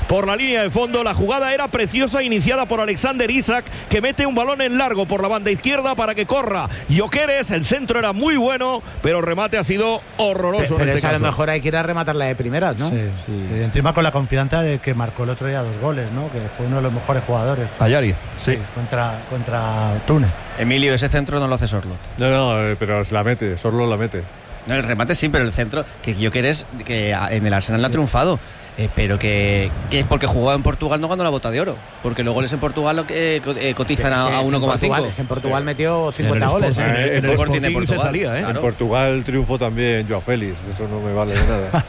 por la línea de fondo. La jugada era preciosa, iniciada por Alexander Isak, que mete un balón en largo por la banda izquierda para que corra Gyökeres. El centro era muy bueno, pero el remate ha sido horroroso. Pero en este a lo caso mejor hay que ir a rematarla de primeras, ¿no? Sí. Y encima con la confianza de que marcó el otro día 2 goles, ¿no? Que fue uno de los mejores jugadores. Ayari, sí, contra Túnez. Emilio, ese centro no lo hace Sorloth. No, pero la mete, Sorloth la mete. No, el remate sí, pero el centro, que Gyökeres, que en el Arsenal ha triunfado, pero que porque jugaba en Portugal no ganó la Bota de Oro, porque los goles en Portugal cotizan a 1,5. En Portugal metió 50 goles. En el Sporting de Portugal se salía, ¿eh? Claro. En Portugal triunfó también Joao Félix, eso no me vale de nada.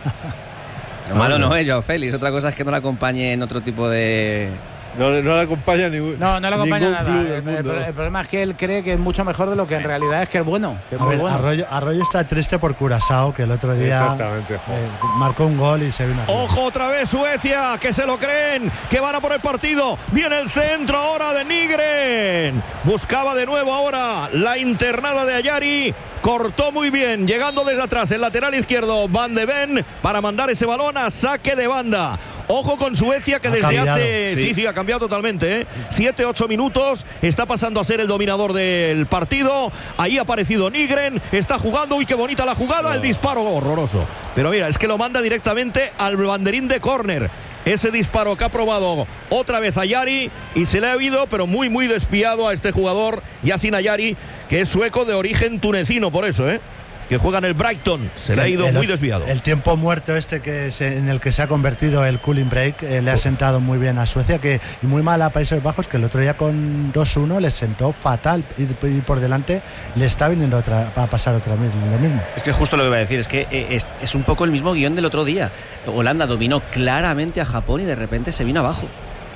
Lo malo no es Joao Félix, otra cosa es que no la acompañe en otro tipo de... No le acompaña ningún. No le acompaña nada. El problema es que él cree que es mucho mejor de lo que en realidad es que es bueno. Que es muy bueno. Arroyo está triste por Curazao, que el otro día marcó un gol y se vino arriba. Ojo otra vez Suecia, que se lo creen, que van a por el partido. Viene el centro ahora de Nygren. Buscaba de nuevo ahora la internada de Ayari. Cortó muy bien, llegando desde atrás el lateral izquierdo Van de Ven para mandar ese balón a saque de banda. Ojo con Suecia, que desde hace... Sí, ha cambiado totalmente, 7-8 minutos, está pasando a ser el dominador del partido. Ahí ha aparecido Nygren, está jugando, uy, qué bonita la jugada, el disparo horroroso. Pero mira, es que lo manda directamente al banderín de córner. Ese disparo que ha probado otra vez Ayari y se le ha ido, pero muy, muy despiado a este jugador, Yasin Ayari, que es sueco de origen tunecino, por eso, que juega en el Brighton. Se le ha ido muy desviado. El tiempo muerto en el que se ha convertido el cooling break le ha sentado muy bien a Suecia y muy mal a Países Bajos, que el otro día con 2-1 les sentó fatal y por delante le está viniendo a pasar otra vez lo mismo. Es que justo lo que iba a decir, es que es un poco el mismo guión del otro día. Holanda dominó claramente a Japón y de repente se vino abajo.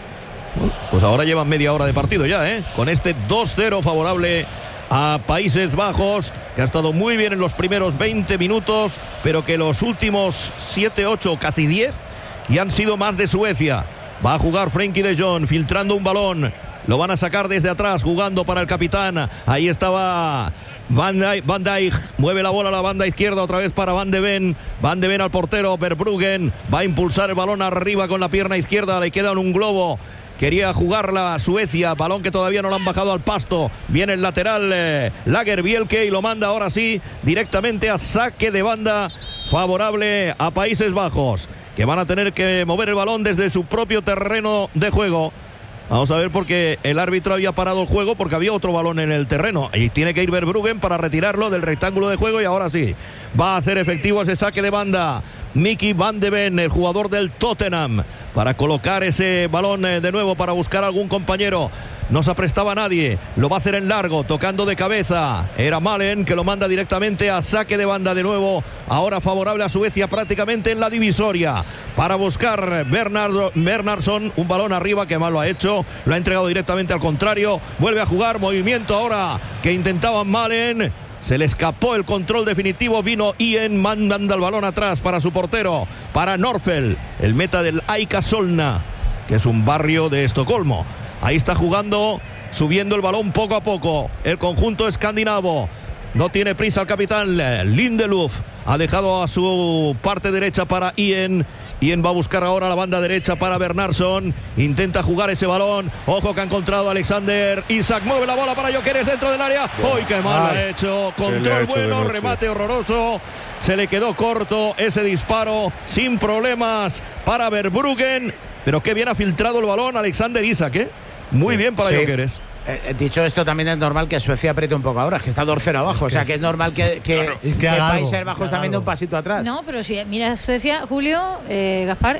Pues ahora llevan media hora de partido ya, con este 2-0 favorable a Países Bajos, que ha estado muy bien en los primeros 20 minutos, pero que los últimos 7, 8, casi 10 y han sido más de Suecia. Va a jugar Frenkie de Jong, filtrando un balón, lo van a sacar desde atrás, jugando para el capitán. Ahí estaba Van Dijk, mueve la bola a la banda izquierda, otra vez para Van de Ven al portero. Verbruggen va a impulsar el balón arriba con la pierna izquierda, le queda un globo. Quería jugarla Suecia, balón que todavía no lo han bajado al pasto. Viene el lateral Lagerbielke y lo manda ahora sí directamente a saque de banda favorable a Países Bajos, que van a tener que mover el balón desde su propio terreno de juego. Vamos a ver, porque el árbitro había parado el juego porque había otro balón en el terreno y tiene que ir Verbruggen para retirarlo del rectángulo de juego, y ahora sí va a hacer efectivo ese saque de banda Mickey Van de Ven, el jugador del Tottenham, para colocar ese balón de nuevo para buscar a algún compañero. No se aprestaba nadie, lo va a hacer en largo, tocando de cabeza. Era Malen, que lo manda directamente a saque de banda de nuevo, ahora favorable a Suecia prácticamente en la divisoria, para buscar Bernardsson, un balón arriba que mal lo ha hecho, lo ha entregado directamente al contrario. Vuelve a jugar, movimiento ahora que intentaban Malen. Se le escapó el control definitivo, vino Ian mandando el balón atrás para su portero, para Norfeld, el meta del Aika Solna, que es un barrio de Estocolmo. Ahí está jugando, subiendo el balón poco a poco el conjunto escandinavo. No tiene prisa el capitán Lindelöf, ha dejado a su parte derecha para Ian. Ian va a buscar ahora la banda derecha para Bernardsson, intenta jugar ese balón, ojo que ha encontrado Alexander Isak, mueve la bola para Gyökeres dentro del área. ¡Uy, qué mal ha hecho! Control bueno, remate horroroso, se le quedó corto ese disparo, sin problemas para Verbruggen, pero qué bien ha filtrado el balón Alexander Isak, muy bien para Gyökeres. Dicho esto, también es normal que Suecia apriete un poco ahora, que está 2-0 abajo, o sea que es normal que Países Bajos también dé un pasito atrás. No, pero si mira Suecia, Julio, Gaspar,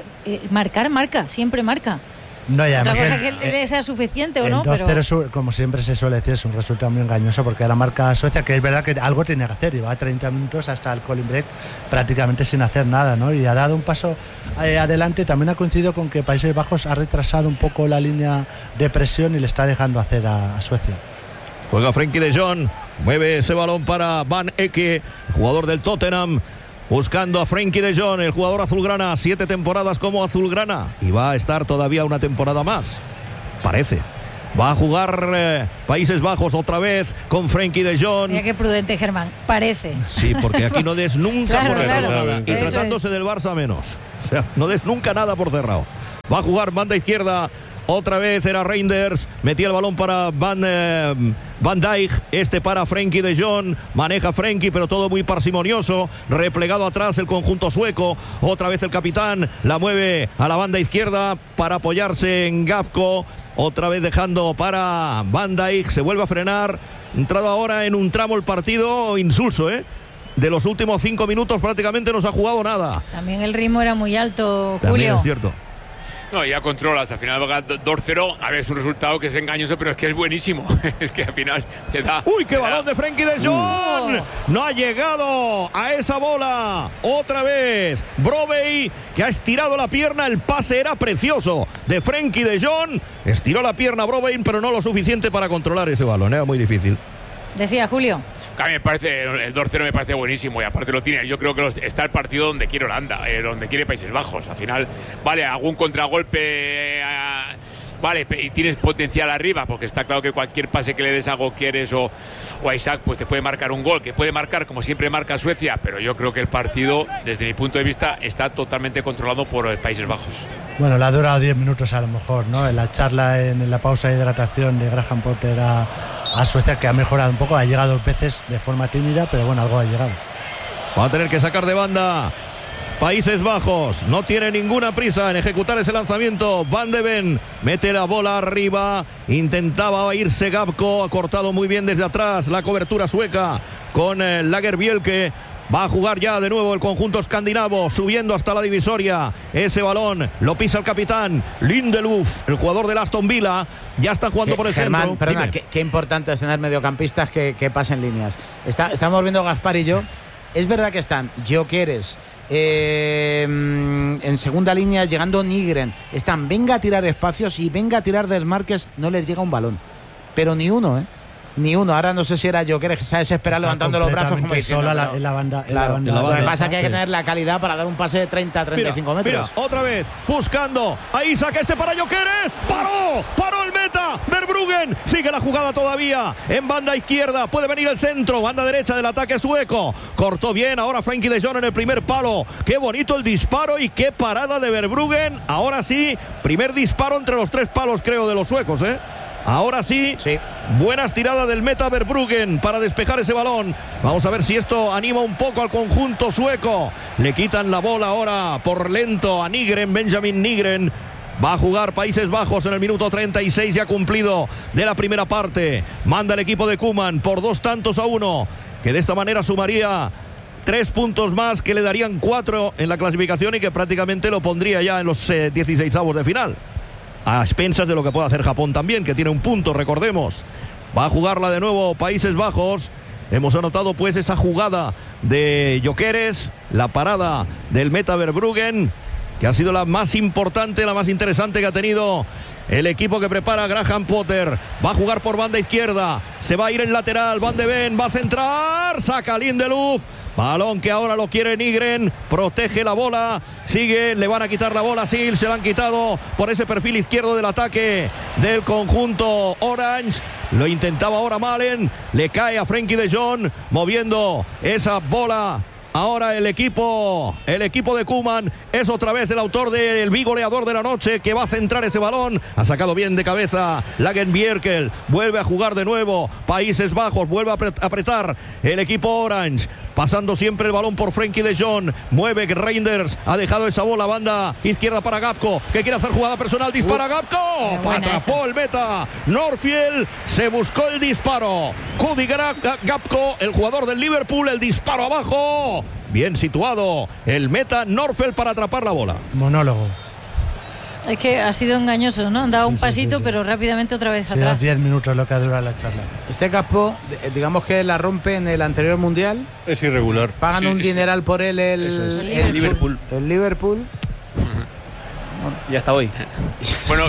marca, siempre marca. No, y además otra cosa que le sea suficiente o no, pero 2-0, como siempre se suele decir, es un resultado muy engañoso, porque la marca Suecia, que es verdad que algo tiene que hacer, y va a 30 minutos hasta el cooling break prácticamente sin hacer nada, ¿no? Y ha dado un paso adelante. También ha coincidido con que Países Bajos ha retrasado un poco la línea de presión y le está dejando hacer a Suecia. Juega Frenkie de Jong, mueve ese balón para Van Ecke, jugador del Tottenham, buscando a Frenkie de Jong, el jugador azulgrana, 7 temporadas como azulgrana y va a estar todavía una temporada más, parece. Va a jugar Países Bajos otra vez con Frenkie de Jong. Mira qué prudente, Germán, parece. Sí, porque aquí no des nunca por cerrado nada, y Eso tratándose del Barça menos. O sea, no des nunca nada por cerrado. Va a jugar banda izquierda. Otra vez era Reinders, metía el balón para Van Dijk, para Frenkie de Jong, maneja Frenkie, pero todo muy parsimonioso, replegado atrás el conjunto sueco. Otra vez el capitán la mueve a la banda izquierda para apoyarse en Gakpo, otra vez dejando para Van Dijk, se vuelve a frenar, entrado ahora en un tramo el partido insulso, de los últimos 5 minutos prácticamente no se ha jugado nada. También el ritmo era muy alto, Julio. También es cierto. No, ya controlas, al final va 2-0, a ver, es un resultado que es engañoso, pero es que es buenísimo, es que al final te da... ¡Uy, qué balón de Frenkie de Jong! No ha llegado a esa bola, otra vez, Brobbey, que ha estirado la pierna, el pase era precioso de Frenkie de Jong, estiró la pierna Brobbey, pero no lo suficiente para controlar ese balón, era muy difícil. Decía Julio. A mí me parece, el 2-0 me parece buenísimo y aparte lo tiene, yo creo que está el partido donde quiere Holanda, donde quiere Países Bajos, al final, vale, algún contragolpe, vale, y tienes potencial arriba, porque está claro que cualquier pase que le des a Gyökeres o a Isaac, pues te puede marcar un gol, que puede marcar como siempre marca Suecia, pero yo creo que el partido, desde mi punto de vista, está totalmente controlado por Países Bajos. Bueno, le ha durado 10 minutos a lo mejor, ¿no? En la charla, en la pausa de hidratación de Graham Potter a Suecia, que ha mejorado un poco, ha llegado 2 veces de forma tímida, pero bueno, algo ha llegado. Va a tener que sacar de banda Países Bajos, no tiene ninguna prisa en ejecutar ese lanzamiento. Van de Ven mete la bola arriba, intentaba irse Gakpo, ha cortado muy bien desde atrás la cobertura sueca con Lagerbielke. Va a jugar ya de nuevo el conjunto escandinavo, subiendo hasta la divisoria. Ese balón lo pisa el capitán Lindelöf, el jugador del Aston Villa. Ya está jugando por el centro. Perdona, qué importante es tener mediocampistas que pasen líneas. Estamos viendo Gaspar y yo. Es verdad que están Gyökeres en segunda línea, llegando Nygren. Están, venga a tirar espacios y venga a tirar desmarques. No les llega un balón. Pero ni uno, Ni uno. Ahora no sé si era Gyökeres que se ha desesperado levantando los brazos como diciendo, en la banda. Lo que pasa es que hay que tener la calidad para dar un pase de 30-35 metros. Mira, otra vez, buscando a Isaac, para Gyökeres. Paró el meta. Verbruggen sigue la jugada todavía en banda izquierda. Puede venir el centro, banda derecha del ataque sueco. Cortó bien ahora Frenkie de Jong en el primer palo. Qué bonito el disparo y qué parada de Verbruggen. Ahora sí, primer disparo entre los 3 palos, creo, de los suecos, Ahora sí, buenas tiradas del meta Verbruggen para despejar ese balón. Vamos a ver si esto anima un poco al conjunto sueco. Le quitan la bola ahora por lento a Nygren, Benjamin Nygren. Va a jugar Países Bajos en el minuto 36, ya cumplido de la primera parte. Manda el equipo de Koeman por 2-1, que de esta manera sumaría 3 puntos más, que le darían 4 en la clasificación y que prácticamente lo pondría ya en los 16avos de final. A expensas de lo que puede hacer Japón también, que tiene un punto, recordemos. Va a jugarla de nuevo Países Bajos. Hemos anotado pues esa jugada de Gyökeres, la parada del meta Verbruggen, que ha sido la más importante, la más interesante que ha tenido el equipo que prepara Graham Potter. Va a jugar por banda izquierda, se va a ir en lateral, Van de Ven va a centrar, saca Lindelöf. Balón que ahora lo quiere Nygren, protege la bola, sigue, le van a quitar la bola, sí, se la han quitado por ese perfil izquierdo del ataque del conjunto Orange. Lo intentaba ahora Malen, le cae a Frenkie de Jong, moviendo esa bola. Ahora el equipo de Koeman es otra vez el autor del bigoleador de la noche, que va a centrar ese balón. Ha sacado bien de cabeza Lagerbielke, vuelve a jugar de nuevo Países Bajos, vuelve a apretar el equipo Orange, pasando siempre el balón por Frenkie de Jong. Mueve Reinders, ha dejado esa bola banda izquierda para Gakpo, que quiere hacer jugada personal, dispara Gakpo, atrapó el meta Norfield, se buscó el disparo. Cody Gakpo, el jugador del Liverpool, el disparo abajo. Bien situado el meta Norfield para atrapar la bola. Monólogo. Es que ha sido engañoso, ¿no? Han dado un pasito, pero rápidamente otra vez atrás. 10 minutos lo que ha durado la charla. Este Gakpo, digamos que la rompe en el anterior mundial. Es irregular. Pagan un dineral por él el Liverpool. Ya está hoy. Bueno,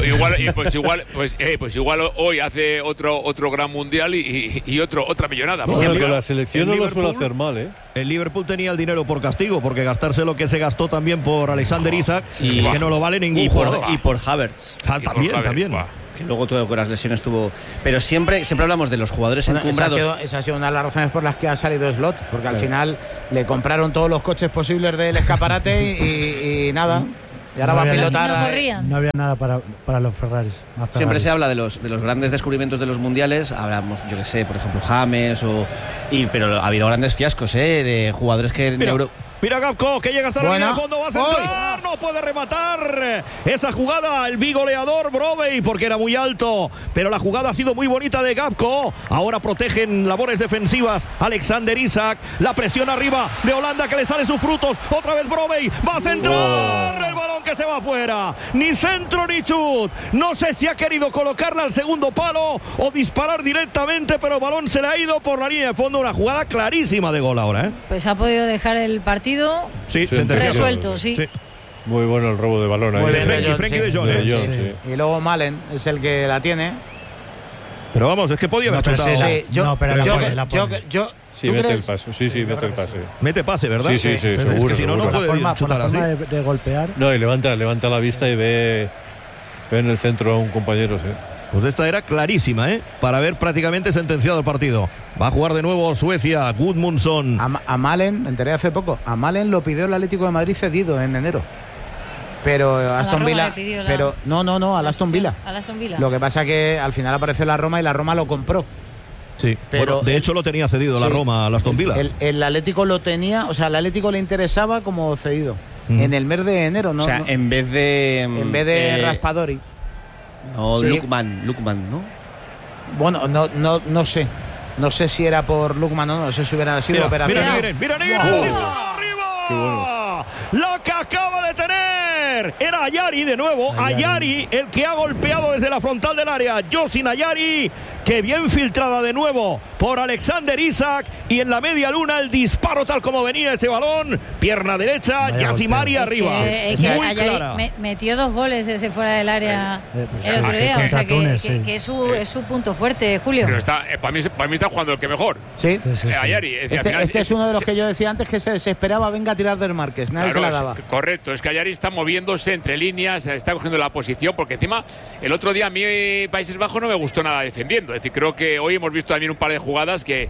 pues igual hoy hace otro gran mundial y otra millonada. Bueno, pero la selección no lo suele hacer mal, El Liverpool tenía el dinero por castigo, porque gastarse lo que se gastó también por Alexander Isaac, es que no lo vale ningún jugador. Y por Havertz. También. Que luego con las lesiones tuvo. Pero siempre hablamos de los jugadores encumbrados. Esa ha sido una de las razones por las que ha salido Slot, porque al final le compraron todos los coches posibles del escaparate y nada. Y ahora va a pilotar. No corrían. No había nada para los Ferraris. Siempre se habla de los grandes descubrimientos de los mundiales. Hablamos, yo que sé, por ejemplo, James pero ha habido grandes fiascos, de jugadores que Mira Gapco, que llega hasta la línea de fondo, va a centrar, ¡Uy! no puede rematar esa jugada, el bigoleador Brovey, porque era muy alto, pero la jugada ha sido muy bonita de Gapco. Ahora protegen labores defensivas Alexander Isak, la presión arriba de Holanda que le sale sus frutos, otra vez Brovey, va a centrar, el balón que se va afuera, ni centro ni chut, no sé si ha querido colocarla al segundo palo o disparar directamente, pero el balón se le ha ido por la línea de fondo, una jugada clarísima de gol ahora, Pues ha podido dejar el partido Sí, resuelto, sí. Muy bueno el robo de balón ahí. Frenkie de Jong. Sí. Y luego Malen es el que la tiene. Pero vamos, es que podía haber chutado. Sí, mete el paso. Sí, mete el pase. Mete pase, ¿verdad? Sí, seguro. Es que si no, no puede chutar así. De golpear. No, y levanta la vista y ve en el centro a un compañero, sí. Pues esta era clarísima, para haber prácticamente sentenciado el partido. Va a jugar de nuevo Suecia, Gudmundsson. A Malen, me enteré hace poco, a Malen lo pidió el Atlético de Madrid cedido en enero. Pero Aston Villa. Pero no, al Aston Villa. Al Aston Villa. Lo que pasa que al final apareció la Roma y la Roma lo compró. Sí, pero de hecho lo tenía cedido la Roma al Aston Villa. El Atlético lo tenía, o sea, al Atlético le interesaba como cedido. En el mes de enero, ¿no? O sea, en vez de Raspadori. No, sí. Lukman, ¿no? Bueno, no sé. No sé si era por Lukman o no, no sé si hubiera sido operación. Mira, arriba. Qué bueno. La que acaba de tener era Ayari de nuevo. Ayari, el que ha golpeado desde la frontal del área. Yosin Ayari, que bien filtrada de nuevo por Alexander Isak. Y en la media luna el disparo tal como venía ese balón. Pierna derecha, Yasimari arriba. Muy clara. Metió 2 goles desde fuera del área el otro día. O sea, que es su punto fuerte, Julio. Pero para mí está jugando el que mejor. Sí. Ayari. Este es uno de los que yo decía antes que se desesperaba, venga a tirar del Márquez. Nadie se la daba. Correcto, es que Ayari está moviéndose entre líneas, está cogiendo la posición, porque encima el otro día a mí Países Bajos no me gustó nada defendiendo. Es decir, creo que hoy hemos visto también un par de jugadas que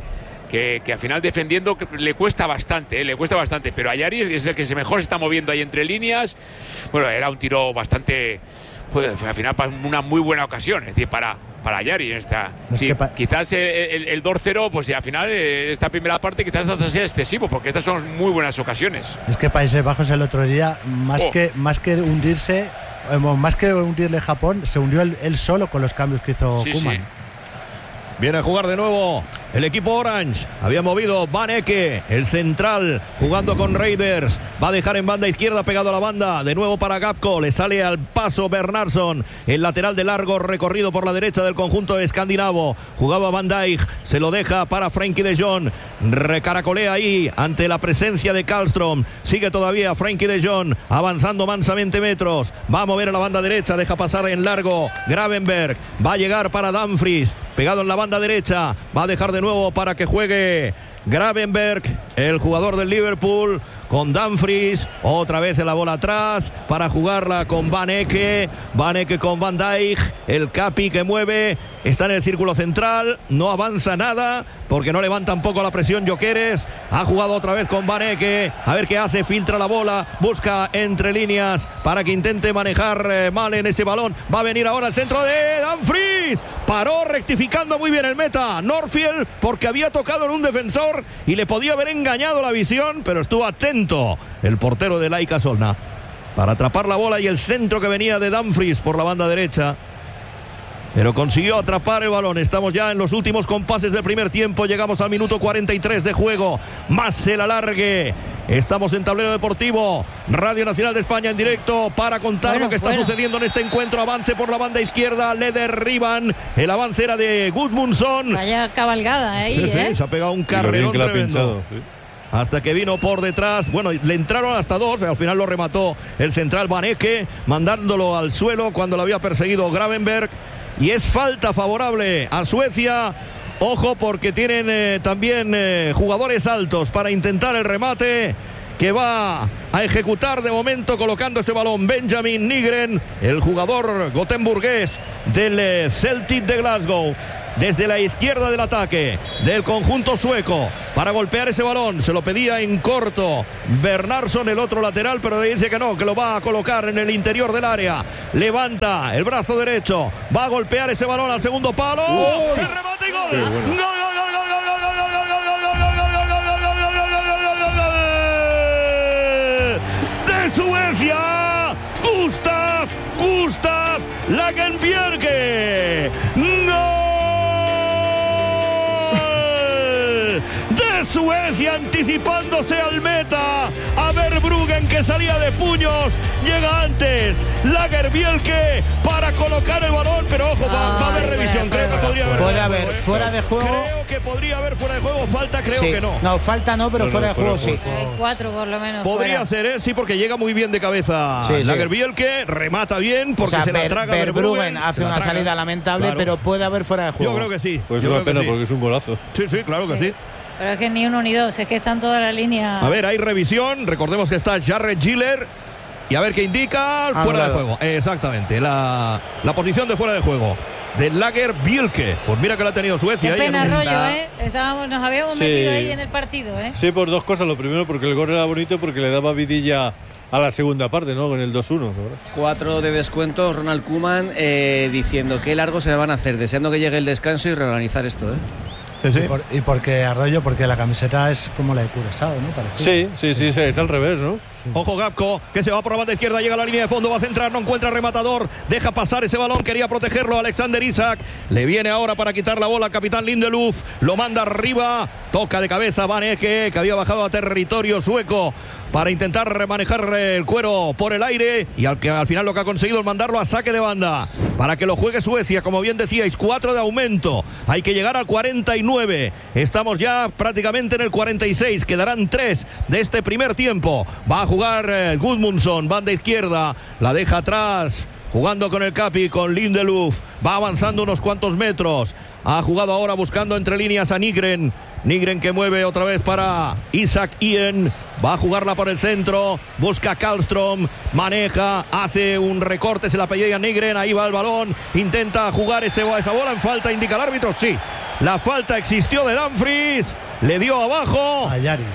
al final defendiendo le cuesta bastante, pero Ayari es el que mejor se está moviendo ahí entre líneas. Bueno, era un tiro bastante, pues al final una muy buena ocasión, es decir, para Ayari en esta. Sí, quizás el 2-0, pues al final esta primera parte quizás sea excesivo, porque estas son muy buenas ocasiones. Es que Países Bajos el otro día, más que hundirse, más que hundirle Japón, se hundió él solo con los cambios que hizo Koeman. Sí. Viene a jugar de nuevo el equipo Orange. Había movido Van Ecke, el central, jugando con Raiders. Va a dejar en banda izquierda pegado a la banda. De nuevo para Gapco. Le sale al paso Bernardsson. El lateral de largo recorrido por la derecha del conjunto escandinavo. Jugaba Van Dijk. Se lo deja para Frenkie de Jong. Recaracolea ahí ante la presencia de Karlström. Sigue todavía Frenkie de Jong avanzando mansamente metros. Va a mover a la banda derecha. Deja pasar en largo Gravenberg. Va a llegar para Dumfries. Pegado en la banda derecha. Va a dejar de nuevo para que juegue Gravenberg, el jugador del Liverpool, con Dumfries. Otra vez la bola atrás para jugarla con Van Ecke. Van Ecke con Van Dijk. El Capi que mueve. Está en el círculo central. No avanza nada porque no levanta un poco la presión Gyökeres. Ha jugado otra vez con Van Ecke. A ver qué hace. Filtra la bola. Busca entre líneas para que intente manejar mal en ese balón. Va a venir ahora el centro de Dumfries. Paró rectificando muy bien el meta Norfield porque había tocado en un defensor y le podía haber engañado la visión, pero estuvo atento el portero de Laika Solna para atrapar la bola y el centro que venía de Dumfries por la banda derecha. Pero consiguió atrapar el balón. Estamos ya en los últimos compases del primer tiempo. Llegamos al minuto 43 de juego. Más el alargue. Estamos en Tablero Deportivo, Radio Nacional de España en directo para contar lo que está sucediendo en este encuentro. Avance por la banda izquierda. Le derriban. El avance era de Gudmundsson. Vaya cabalgada ahí, sí, se ha pegado un carrerón tremendo. Hasta que vino por detrás. Bueno, le entraron hasta 2. Al final lo remató el central Van Ecke, mandándolo al suelo cuando lo había perseguido Gravenberg. Y es falta favorable a Suecia. Ojo porque tienen también jugadores altos para intentar el remate que va a ejecutar de momento colocando ese balón Benjamin Nygren, el jugador gotemburgués del Celtic de Glasgow. desde la izquierda del ataque del conjunto sueco para golpear ese balón. Se lo pedía en corto Bernardsson, el otro lateral, pero le dice que no, que lo va a colocar en el interior del área. Levanta el brazo derecho, va a golpear ese balón al segundo palo. ¡El remate y gol! ¡Gol, gol, gol, gol, gol, gol, gol, gol, gol, gol, gol, gol, gol, gol, de Suecia! Gustav Lagerbielke. ¡Gol! De Suecia, anticipándose al meta. A Verbruggen, que salía de puños. Llega antes Lagerbielke para colocar el balón, pero ojo, va a haber revisión. Creo que podría haber. Puede haber fuera de juego. Creo que podría haber fuera de juego. Falta, creo que no. No, falta no, pero fuera de juego sí. Hay 4 por lo menos. Podría ser, sí, porque llega muy bien de cabeza Lagerbielke, remata bien porque se la traga Verbruggen. Hace una salida lamentable, pero puede haber fuera de juego. Yo creo que sí. Pues es una pena porque es un golazo. Sí, claro que sí. Pero es que ni uno ni dos, es que están toda la línea. A ver, hay revisión. Recordemos que está Jarred Giller. Y a ver qué indica. Fuera de juego. Exactamente. La posición de fuera de juego de Lagerbielke. Pues mira que la ha tenido Suecia. Qué pena, Rollo, ¿eh? Nos habíamos metido ahí en el partido, ¿eh? Sí, por dos cosas. Lo primero, porque el gol era bonito, porque le daba vidilla a la segunda parte, ¿no? Con el 2-1. 4 de descuento, Ronald Koeman diciendo qué largo se van a hacer, deseando que llegue el descanso y reorganizar esto, ¿eh? Sí. Y porque Arroyo, porque la camiseta es como la de Curaçao, ¿no? Sí, es al revés, ¿no? Sí. Ojo Gapco, que se va por la banda izquierda, llega a la línea de fondo, va a centrar, no encuentra rematador, deja pasar ese balón, quería protegerlo Alexander Isak, le viene ahora para quitar la bola al capitán Lindelöf, lo manda arriba, toca de cabeza Van Ecke, que había bajado a territorio sueco para intentar remanejar el cuero por el aire, y al final lo que ha conseguido es mandarlo a saque de banda para que lo juegue Suecia. Como bien decíais, 4 de aumento, hay que llegar al 49, estamos ya prácticamente en el 46, quedarán 3 de este primer tiempo. Va a jugar Gudmundsson, banda izquierda, la deja atrás, jugando con el Capi, con Lindelöf, va avanzando unos cuantos metros, ha jugado ahora buscando entre líneas a Nygren que mueve otra vez para Isak Ien, va a jugarla por el centro, busca a Karlström, maneja, hace un recorte, se la pide a Nygren, ahí va el balón, intenta jugar esa bola en falta, indica el árbitro, sí, la falta existió de Dumfries, le dio abajo a Ayari.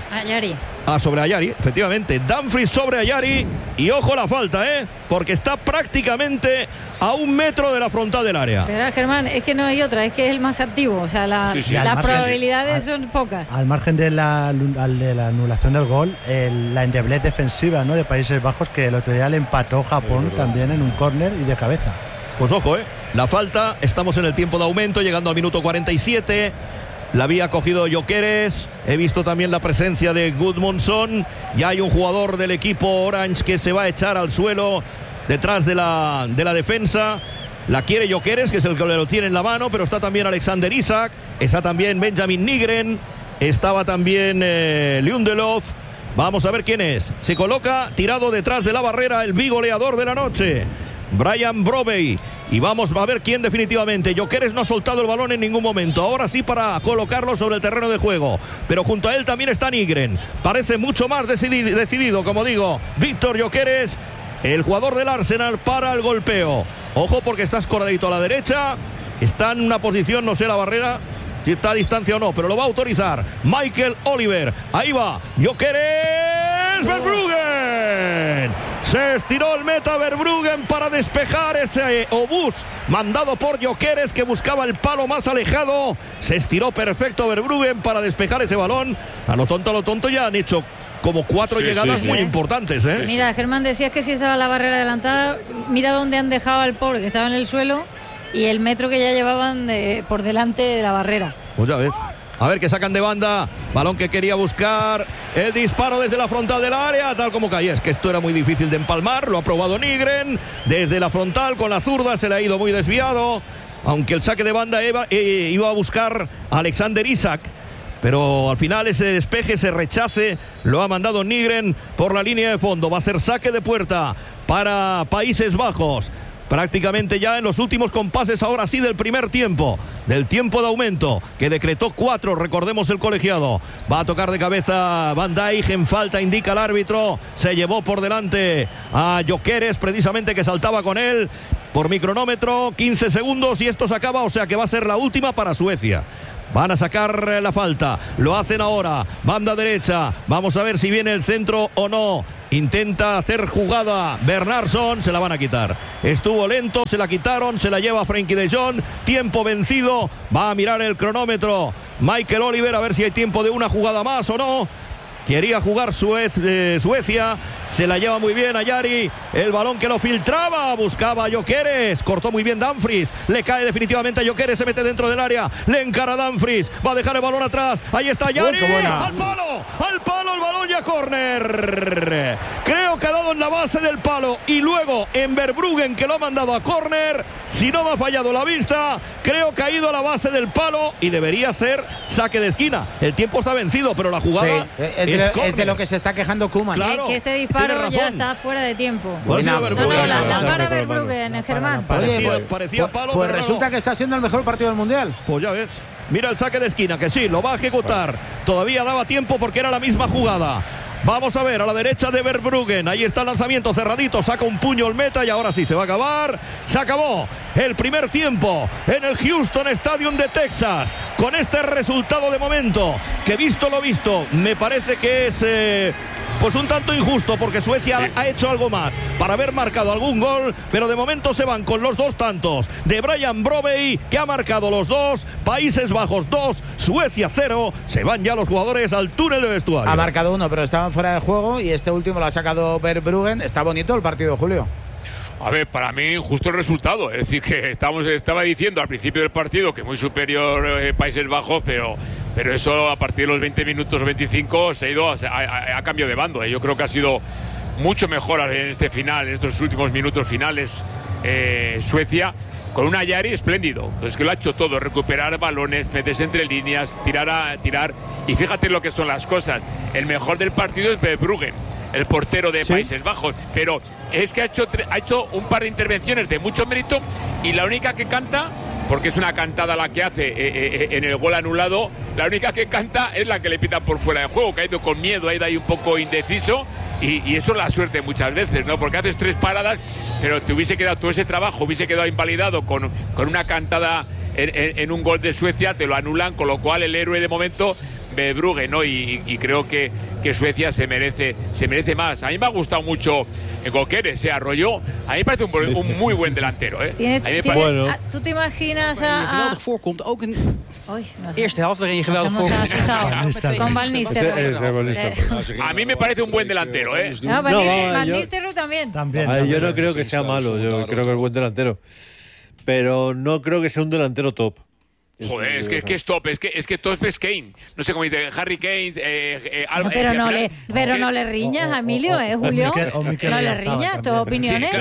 Sobre Ayari, efectivamente, Dumfries sobre Ayari, y ojo la falta, porque está prácticamente a 1 metro de la frontal del área. Pero Germán, es que no hay otra, es que es el más activo, o sea, las probabilidades son pocas. Al margen de la anulación del gol, la endeblez defensiva, ¿no?, de Países Bajos, que el otro día le empató Japón también en un córner y de cabeza. Pues ojo, la falta, estamos en el tiempo de aumento, llegando al minuto 47. La había cogido Gyökeres, he visto también la presencia de Gudmundsson, ya hay un jugador del equipo Orange que se va a echar al suelo detrás de la defensa. La quiere Gyökeres, que es el que lo tiene en la mano, pero está también Alexander Isak, está también Benjamin Nygren, estaba también Lindelöf. Vamos a ver quién es. Se coloca tirado detrás de la barrera el bigoleador de la noche, Brian Brobey, y vamos a ver quién definitivamente. Gyökeres no ha soltado el balón en ningún momento, ahora sí para colocarlo sobre el terreno de juego, pero junto a él también está Nygren, parece mucho más decidido, como digo, Víctor Gyökeres, el jugador del Arsenal, para el golpeo. Ojo, porque está escoradito a la derecha, está en una posición, no sé la barrera si está a distancia o no, pero lo va a autorizar Michael Oliver. Ahí va Gyökeres, Verbruggen, se estiró el meta Verbruggen para despejar ese obús mandado por Gyökeres, que buscaba el palo más alejado. Se estiró perfecto Verbruggen para despejar ese balón. A lo tonto ya han hecho como 4 llegadas muy importantes, Mira, Germán, decías que si estaba la barrera adelantada, mira dónde han dejado al pobre que estaba en el suelo y el metro que ya llevaban por delante de la barrera. Pues ya ves. A ver, que sacan de banda, balón que quería buscar, el disparo desde la frontal del área, tal como caía. Es que esto era muy difícil de empalmar, lo ha probado Nygren, desde la frontal con la zurda, se le ha ido muy desviado, aunque el saque de banda iba a buscar a Alexander Isak, pero al final ese despeje, ese rechace, lo ha mandado Nygren por la línea de fondo. Va a ser saque de puerta para Países Bajos. Prácticamente ya en los últimos compases, ahora sí, del primer tiempo, del tiempo de aumento, que decretó 4, recordemos el colegiado. Va a tocar de cabeza Van Dijk, en falta, indica el árbitro. Se llevó por delante a Gyökeres, precisamente, que saltaba con él. por mi cronómetro, 15 segundos y esto se acaba, o sea que va a ser la última para Suecia. Van a sacar la falta, lo hacen ahora, banda derecha, vamos a ver si viene el centro o no. Intenta hacer jugada Bernardsson, se la van a quitar. Estuvo lento, se la quitaron, se la lleva Frenkie de Jong, tiempo vencido, va a mirar el cronómetro Michael Oliver a ver si hay tiempo de una jugada más o no. Quería jugar Suecia, se la lleva muy bien a Jari, el balón que lo filtraba, buscaba a Gyökeres, cortó muy bien Dumfries, le cae definitivamente a Gyökeres, se mete dentro del área, le encara a Dumfries, va a dejar el balón atrás, ahí está Jari, al palo el balón y a córner. Creo que ha dado en la base del palo y luego en Verbruggen que lo ha mandado a córner, si no me ha fallado la vista, creo que ha ido a la base del palo y debería ser saque de esquina. El tiempo está vencido, pero la jugada... Sí, es de lo que se está quejando Koeman. Claro, que este disparo ya está fuera de tiempo. La para Verbruggen, el Germán. Parecía palo. Pues resulta que está siendo el mejor partido del Mundial. Pues ya ves. Mira el saque de esquina, que sí, lo va a ejecutar. Todavía daba tiempo porque era la misma jugada. Vamos a ver, a la derecha de Verbruggen. Ahí está el lanzamiento cerradito. Saca un puño el meta y ahora sí se va a acabar. Se acabó el primer tiempo en el Houston Stadium de Texas. Con este resultado de momento, que visto lo visto, me parece que es pues un tanto injusto porque Suecia ha hecho algo más para haber marcado algún gol. Pero de momento se van con los 2 tantos de Brian Brobey, que ha marcado los 2. Países Bajos 2, Suecia 0. Se van ya los jugadores al túnel de vestuario. Ha marcado 1, pero estaban fuera de juego y este último lo ha sacado Verbruggen. Está bonito el partido, Julio. A ver, para mí justo el resultado, es decir que estaba diciendo al principio del partido que muy superior Países Bajos, pero eso a partir de los 20 minutos o 25 se ha ido a cambio de bando. Yo creo que ha sido mucho mejor en este final, en estos últimos minutos finales Suecia, con un Jari espléndido. Entonces que lo ha hecho todo, recuperar balones, meterse entre líneas, tirar y fíjate lo que son las cosas. El mejor del partido es Verbruggen, el portero de Países Bajos, pero es que ha hecho un par de intervenciones de mucho mérito y la única que canta, porque es una cantada la que hace en el gol anulado, la única que canta es la que le pitan por fuera de juego, que ha ido con miedo, ha ido ahí un poco indeciso y eso es la suerte muchas veces, ¿no? Porque haces 3 paradas, pero te hubiese quedado todo ese trabajo, hubiese quedado invalidado con una cantada en un gol de Suecia, te lo anulan, con lo cual el héroe de momento Verbruggen, ¿no? Y creo que Suecia se merece más. A mí me ha gustado mucho Gyökeres, se arrolló. A mí me parece un muy buen delantero, ¿eh? ¿Tú te imaginas geweldig voorkomt, ook in de eerste helft waarin je geweldig voorkomt. Con Van Nistelrooy. A mí me parece un buen delantero, ¿eh? No, Van Nistelrooy también. Yo no creo que sea malo, yo creo que es buen delantero. Pero no creo que sea un delantero top. Joder, es que es top, es que top es Kane. No sé cómo dice, Harry Kane, pero no le riñas a Emilio, Julio. No le riñas, tus opiniones.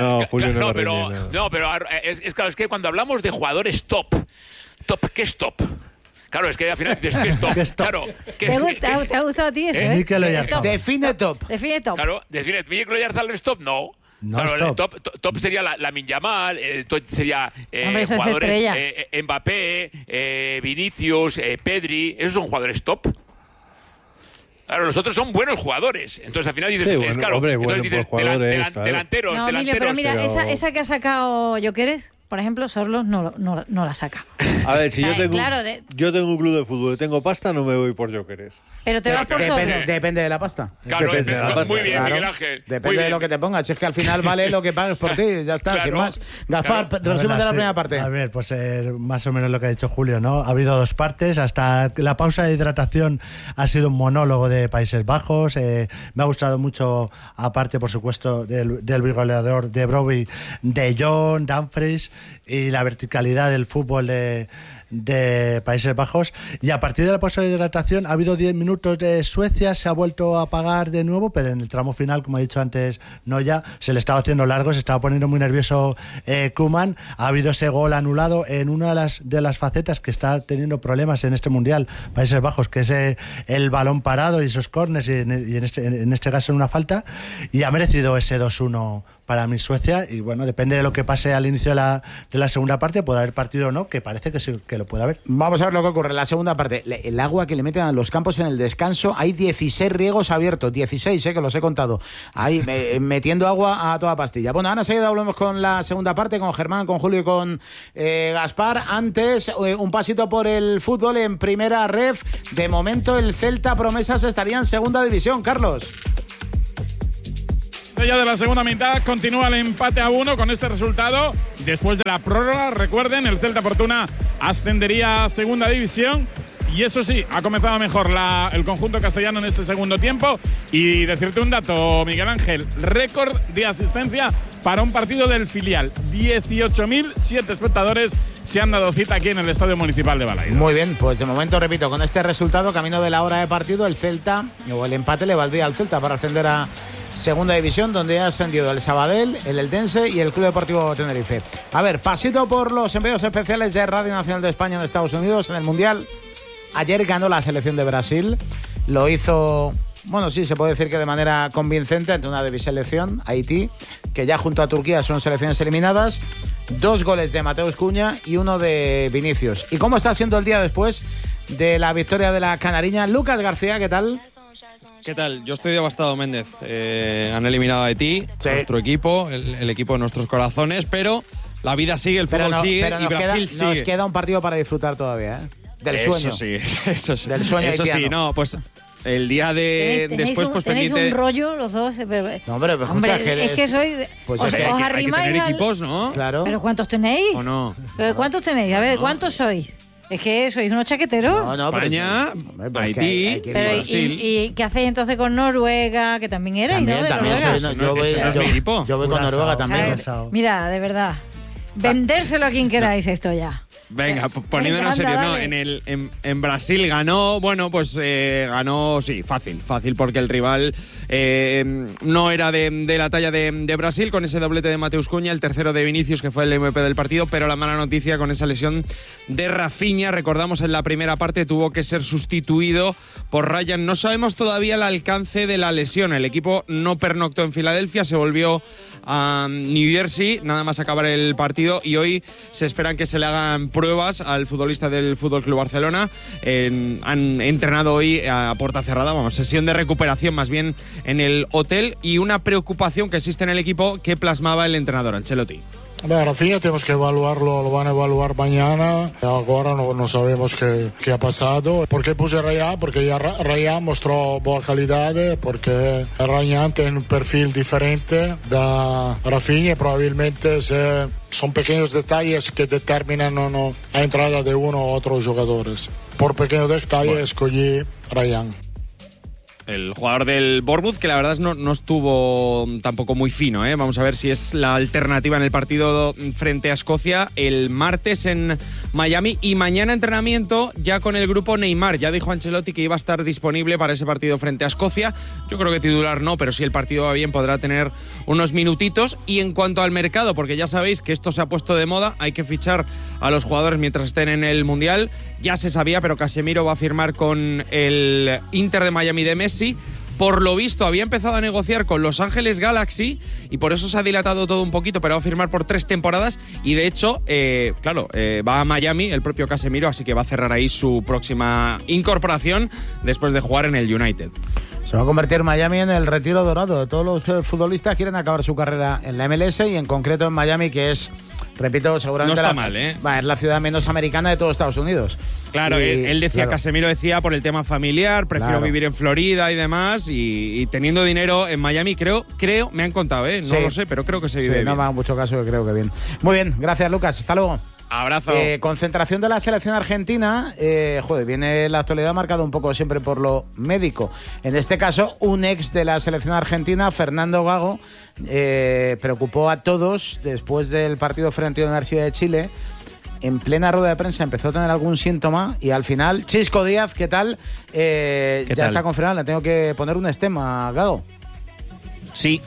Es que cuando hablamos de jugadores top, ¿qué es top? Claro, es que al final dices que es top. Claro, ¿Te ha gustado a ti eso? Define top. Claro, define. ¿Mikel Oyarzabal es top? No. Claro, top sería Lamine Yamal, top sería jugadores Mbappé, Vinicius, Pedri, esos son jugadores top. Claro, los otros son buenos jugadores. Entonces al final dices, es claro, entonces dices delanteros. No, Emilio, pero mira, esa que ha sacado Gyökeres, por ejemplo, Sorlos no la saca. A ver, si yo tengo un club de fútbol y tengo pasta, no me voy por Gyökeres. Pero te vas por Sorlos. Depende de la pasta. Claro, depende de la pasta. Muy bien, Miguel Ángel. Depende de lo que te pongas. Si es que al final vale lo que pagues por ti. Ya está, sin más. Gaspar, resumen de la primera parte. A ver, pues más o menos lo que ha dicho Julio, ¿no? Ha habido 2 partes. Hasta la pausa de hidratación ha sido un monólogo de Países Bajos. Me ha gustado mucho, aparte, por supuesto, del bigoleador de Brobey, de Jong, Dumfries, y la verticalidad del fútbol de Países Bajos. Y a partir de la pausa de hidratación ha habido 10 minutos de Suecia, se ha vuelto a apagar de nuevo, pero en el tramo final, como ha dicho antes Noya, se le estaba haciendo largo, se estaba poniendo muy nervioso Koeman. Ha habido ese gol anulado en una de las facetas que está teniendo problemas en este Mundial Países Bajos, que es el balón parado y esos córners, y en este caso en una falta, y ha merecido ese 2-1 para mi Suecia. Y bueno, depende de lo que pase al inicio de la segunda parte, puede haber partido o no, que parece que sí, que lo pueda ver. Vamos a ver lo que ocurre en la segunda parte. El agua que le meten a los campos en el descanso, hay 16 riegos abiertos, 16, que los he contado. Ahí metiendo agua a toda pastilla. Bueno, ahora enseguida hablamos con la segunda parte, con Germán, con Julio y con Gaspar. Antes, un pasito por el fútbol en primera ref. De momento, el Celta Promesas estaría en segunda división. Carlos. Ya de la segunda mitad continúa el empate a 1 con este resultado. Después de la prórroga, recuerden, el Celta Fortuna ascendería a segunda división. Y eso sí, ha comenzado mejor el conjunto castellano en este segundo tiempo. Y decirte un dato, Miguel Ángel, récord de asistencia para un partido del filial. 18.007 espectadores se han dado cita aquí en el Estadio Municipal de Balaidos. Muy bien, pues de momento, repito, con este resultado, camino de la hora de partido, el Celta, o el empate le valdría al Celta para ascender a segunda división, donde ha ascendido el Sabadell, el Eldense y el Club Deportivo Tenerife. A ver, pasito por los envíos especiales de Radio Nacional de España en Estados Unidos en el Mundial. Ayer ganó la selección de Brasil, lo hizo, bueno, sí, se puede decir que de manera convincente ante una débil selección, Haití, que ya junto a Turquía son selecciones eliminadas. 2 goles de Mateus Cunha y 1 de Vinicius. ¿Y cómo está siendo el día después de la victoria de la canariña? Lucas García, ¿qué tal? ¿Qué tal? Yo estoy devastado, Méndez. Han eliminado a Haití, nuestro equipo, el equipo de nuestros corazones, pero la vida sigue, el fútbol sigue y Brasil sigue. Nos queda un partido para disfrutar todavía, Del sueño. Eso sí. Del sueño eso haitiano. Sí, no, pues el día de después, pues tenéis pendiente. un rollo los dos. Pero, no, hombre, es que soy. Pues os hay arrimáis que tener equipos, ¿no? Claro. ¿Pero cuántos tenéis? ¿O no? ¿Cuántos tenéis? A ver, ¿cuántos sois? Es que sois unos chaqueteros. No, España, Haití, pero Brasil. ¿Y qué hacéis entonces con Noruega? Que también erais, ¿no? De Noruega. Yo voy con Noruega también. Mira, de verdad. Vendérselo a quien queráis esto ya. Venga, poniéndonos en serio, ¿no? En Brasil ganó, bueno, pues ganó, sí, fácil, porque el rival no era de la talla de Brasil, con ese doblete de Mateus Cunha, el tercero de Vinicius, que fue el MVP del partido, pero la mala noticia con esa lesión de Rafinha, recordamos en la primera parte, tuvo que ser sustituido por Ryan. No sabemos todavía el alcance de la lesión, el equipo no pernoctó en Filadelfia, se volvió a New Jersey, nada más acabar el partido, y hoy se esperan que se le hagan pruebas al futbolista del Fútbol Club Barcelona. Han entrenado hoy a puerta cerrada, sesión de recuperación más bien en el hotel, y una preocupación que existe en el equipo que plasmaba el entrenador Ancelotti. Rafinha tenemos que evaluarlo, lo van a evaluar mañana. Ahora no sabemos qué ha pasado. ¿Por qué puse Ryan? Porque ya Ryan mostró buena calidad, porque Ryan tiene un perfil diferente de Rafinha y probablemente son pequeños detalles que determinan la entrada de uno u otros jugadores. Por pequeños detalles escogí Ryan. El jugador del Bournemouth, que la verdad no estuvo tampoco muy fino, ¿eh? Vamos a ver si es la alternativa en el partido frente a Escocia el martes en Miami. Y mañana entrenamiento ya con el grupo Neymar. Ya dijo Ancelotti que iba a estar disponible para ese partido frente a Escocia. Yo creo que titular no, pero si el partido va bien podrá tener unos minutitos. Y en cuanto al mercado, porque ya sabéis que esto se ha puesto de moda, hay que fichar a los jugadores mientras estén en el Mundial. Ya se sabía, pero Casemiro va a firmar con el Inter de Miami de Messi. Por lo visto había empezado a negociar con Los Ángeles Galaxy y por eso se ha dilatado todo un poquito, pero va a firmar por 3 temporadas y de hecho, va a Miami el propio Casemiro, así que va a cerrar ahí su próxima incorporación después de jugar en el United. Se va a convertir Miami en el retiro dorado. Todos los futbolistas quieren acabar su carrera en la MLS y en concreto en Miami, que es, repito, seguramente no está mal, ¿eh? Es la ciudad menos americana de todo Estados Unidos. Claro, él decía, claro. Casemiro decía por el tema familiar, prefiero vivir en Florida y demás, y teniendo dinero en Miami, creo, me han contado, no lo sé, pero creo que se vive bien. No me hago mucho caso, creo que bien. Muy bien, gracias Lucas, hasta luego. Abrazo. Concentración de la selección argentina. Viene la actualidad marcada un poco siempre por lo médico. En este caso, un ex de la selección argentina, Fernando Gago, preocupó a todos después del partido frente a la Universidad de Chile. En plena rueda de prensa empezó a tener algún síntoma y al final, Chisco Díaz, ¿qué tal? Está confirmado, le tengo que poner un esquema a Gago. Sí.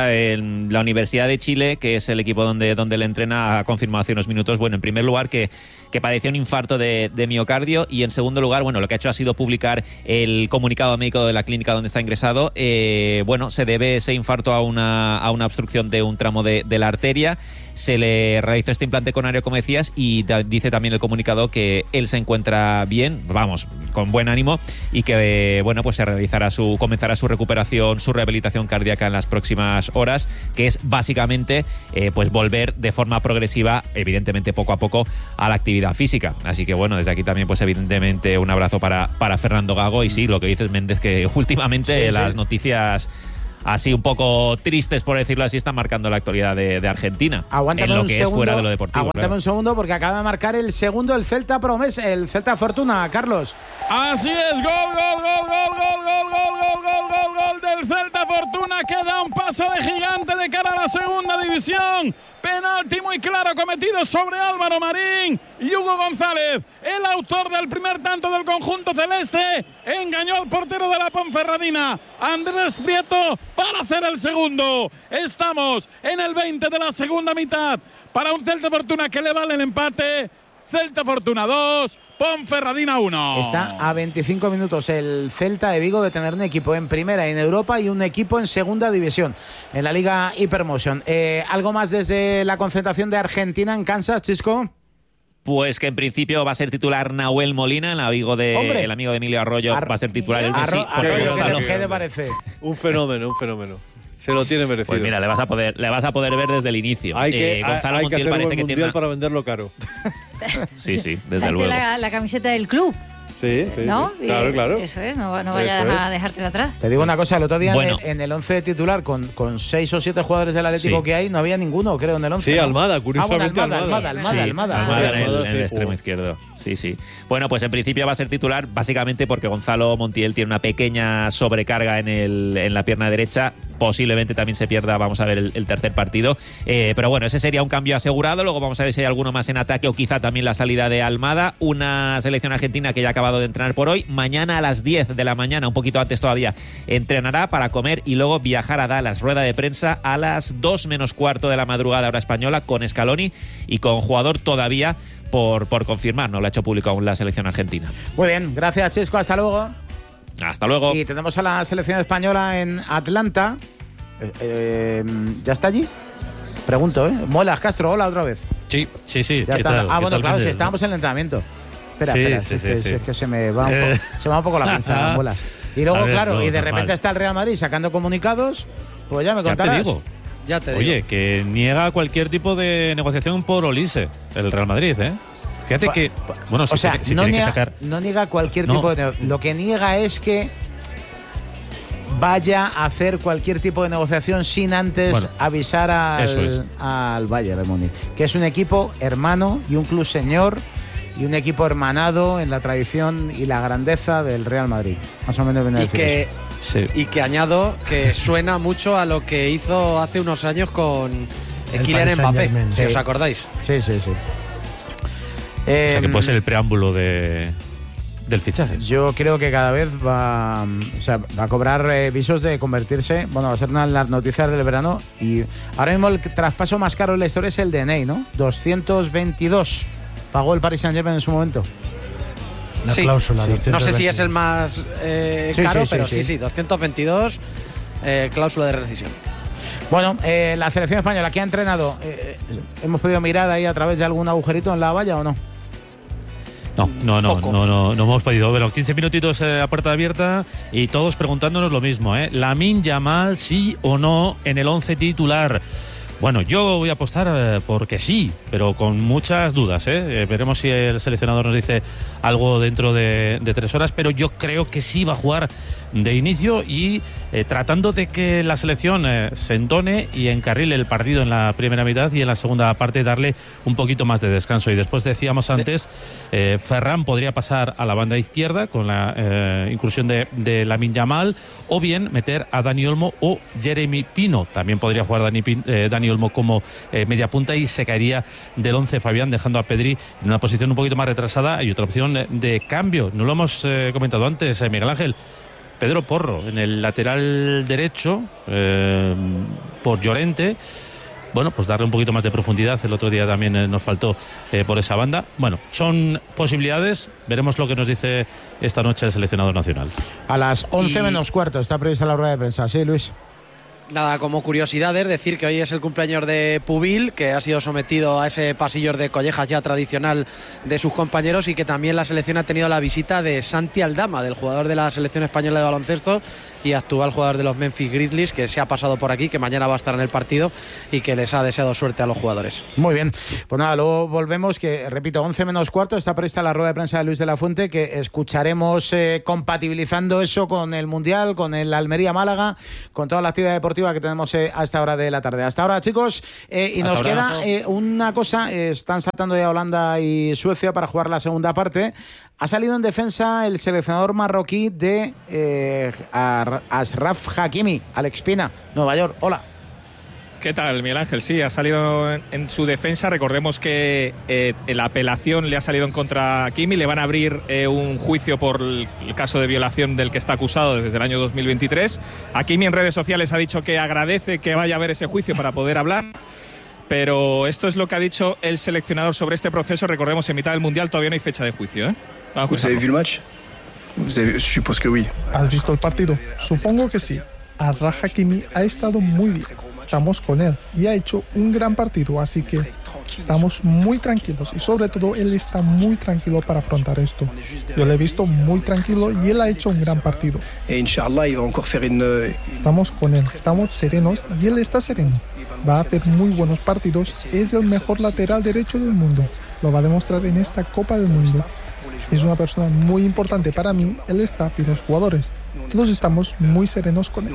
En la Universidad de Chile, que es el equipo donde le entrena, ha confirmado hace unos minutos, en primer lugar que padeció un infarto de miocardio y en segundo lugar, lo que ha hecho ha sido publicar el comunicado médico de la clínica donde está ingresado. Se debe ese infarto a una obstrucción de un tramo de la arteria se le realizó este implante coronario, como decías, y dice también el comunicado que él se encuentra bien, vamos, con buen ánimo, y que bueno, pues comenzará su recuperación, su rehabilitación cardíaca en las próximas horas, que es básicamente pues volver de forma progresiva, evidentemente poco a poco, a la actividad física. Así que bueno, desde aquí también pues evidentemente un abrazo para Fernando Gago. Y sí, lo que dices, Méndez, que últimamente las noticias así un poco tristes, por decirlo así, están marcando la actualidad de Argentina. Aguántame en lo un que segundo, es fuera de lo deportivo. Aguántame un segundo, porque acaba de marcar el segundo el Celta Promesa, el Celta Fortuna, Carlos. Así es, gol del Celta Fortuna, que da un paso de gigante de cara a la segunda división. Penalti muy claro cometido sobre Álvaro Marín, y Hugo González, el autor del primer tanto del conjunto celeste, engañó al portero de la Ponferradina, Andrés Prieto, para hacer el segundo. Estamos en el 20 de la segunda mitad para un Celta Fortuna que le vale el empate. Celta Fortuna 2, Ponferradina 1. Está a 25 minutos el Celta de Vigo de tener un equipo en primera en Europa y un equipo en segunda división en la Liga Hypermotion. ¿Algo más desde la concentración de Argentina en Kansas, Chisco? Pues que en principio va a ser titular Nahuel Molina, el amigo de Emilio Arroyo, va a ser titular el Messi. Arroyo, ¿qué te parece? Un fenómeno. Se lo tiene merecido. Pues mira, le vas a poder ver desde el inicio. Gonzalo Montiel parece que tiene para venderlo caro. Sí, desde luego. La camiseta del club. Sí, ¿no? Claro. Eso es, no vayas a dejártela atrás. Te digo una cosa, el otro día en el 11 titular, con 6 o 7 jugadores del Atlético que hay, no había ninguno, creo, en el 11. Sí, ¿no? Almada, curiosamente. Almada en el extremo izquierdo. Sí. Bueno, pues en principio va a ser titular, básicamente porque Gonzalo Montiel tiene una pequeña sobrecarga en la pierna derecha. Posiblemente también se pierda, vamos a ver, el tercer partido. Pero bueno, ese sería un cambio asegurado. Luego vamos a ver si hay alguno más en ataque, o quizá también la salida de Almada. Una selección argentina que ya ha acabado de entrenar por hoy. Mañana a las 10 de la mañana, un poquito antes todavía, entrenará para comer y luego viajar a Dallas. Rueda de prensa a las 2 menos cuarto de la madrugada, hora española, con Scaloni y con jugador todavía por confirmar. No lo ha hecho público aún la selección argentina. Muy bien, gracias, Chisco. Hasta luego. Hasta luego. Y tenemos a la selección española en Atlanta. ¿Ya está allí? Pregunto, ¿eh? Molas Castro, hola otra vez. Sí. Ya está. Bueno, claro, si estábamos en el entrenamiento. Espera, es que se me va un poco la pinza, Molas. Y luego, claro, y de repente está el Real Madrid sacando comunicados, pues ya me contarás. Ya te digo. Oye, que niega cualquier tipo de negociación por Olise, el Real Madrid, ¿eh? Fíjate que, bueno, no niega cualquier tipo de negociación. Lo que niega es que vaya a hacer cualquier tipo de negociación sin antes avisar al Bayern de Múnich, que es un equipo hermano y un club señor y un equipo hermanado en la tradición y la grandeza del Real Madrid. Más o menos viene a decir eso. Y que añado que suena mucho a lo que hizo hace unos años con Kylian Mbappé, si os acordáis. Sí. O sea, que puede ser el preámbulo del fichaje. Yo creo que cada vez va a cobrar visos de convertirse. Bueno, va a ser una de las noticias del verano. Y ahora mismo el traspaso más caro de la historia es el de Ney, ¿no? 222 pagó el Paris Saint-Germain en su momento. La cláusula. Sí. No sé si es el más caro, pero sí, 222 cláusula de rescisión. Bueno, la selección española que ha entrenado, ¿hemos podido mirar ahí a través de algún agujerito en la valla o no? No hemos podido. Pero 15 minutitos a puerta abierta y todos preguntándonos lo mismo, ¿eh? Lamine Yamal, sí o no en el 11 titular. Bueno, yo voy a apostar porque sí, pero con muchas dudas, ¿eh? Veremos si el seleccionador nos dice algo dentro de 3 horas, pero yo creo que sí va a jugar de inicio y tratando de que la selección se entone y encarrile el partido en la primera mitad y en la segunda parte darle un poquito más de descanso. Y después decíamos antes, Ferran podría pasar a la banda izquierda con la incursión de Lamine Yamal, o bien meter a Dani Olmo o Jeremy Pino. También podría jugar Dani Olmo como media punta y se caería del 11 Fabián, dejando a Pedri en una posición un poquito más retrasada. Y otra opción de cambio, no lo hemos comentado antes, Miguel Ángel. Pedro Porro en el lateral derecho por Llorente. Bueno, pues darle un poquito más de profundidad. El otro día también nos faltó por esa banda. Bueno, son posibilidades. Veremos lo que nos dice esta noche el seleccionador nacional. A las 11 menos cuarto está prevista la rueda de prensa. Sí, Luis. Nada, como curiosidades, decir que hoy es el cumpleaños de Pubil, que ha sido sometido a ese pasillo de collejas ya tradicional de sus compañeros, y que también la selección ha tenido la visita de Santi Aldama, del jugador de la selección española de baloncesto y actual jugador de los Memphis Grizzlies, que se ha pasado por aquí, que mañana va a estar en el partido y que les ha deseado suerte a los jugadores. Muy bien, pues nada, luego volvemos, que repito, 11 menos cuarto, está prevista la rueda de prensa de Luis de la Fuente, que escucharemos compatibilizando eso con el Mundial, con el Almería-Málaga, con toda la actividad deportiva que tenemos a esta hora de la tarde. Hasta ahora, chicos, y nos queda una cosa. Están saltando ya Holanda y Suecia para jugar la segunda parte. Ha salido en defensa el seleccionador marroquí de Ashraf Hakimi, Alex Pina, Nueva York. Hola. ¿Qué tal, Miguel Ángel? Sí, ha salido en su defensa. Recordemos que la apelación le ha salido en contra a Hakimi. Le van a abrir un juicio por el caso de violación del que está acusado desde el año 2023. Hakimi en redes sociales ha dicho que agradece que vaya a haber ese juicio para poder hablar. Pero esto es lo que ha dicho el seleccionador sobre este proceso. Recordemos, en mitad del Mundial todavía no hay fecha de juicio. ¿Vous avez vu el match? Je suppose que oui. ¿Has visto el partido? Supongo que sí. Ashraf Hakimi ha estado muy bien. Estamos con él y ha hecho un gran partido, así que estamos muy tranquilos y sobre todo él está muy tranquilo para afrontar esto. Yo lo he visto muy tranquilo y él ha hecho un gran partido. Estamos con él, estamos serenos y él está sereno. Va a hacer muy buenos partidos, es el mejor lateral derecho del mundo. Lo va a demostrar en esta Copa del Mundo. Es una persona muy importante para mí, el staff y los jugadores. Todos estamos muy serenos con él.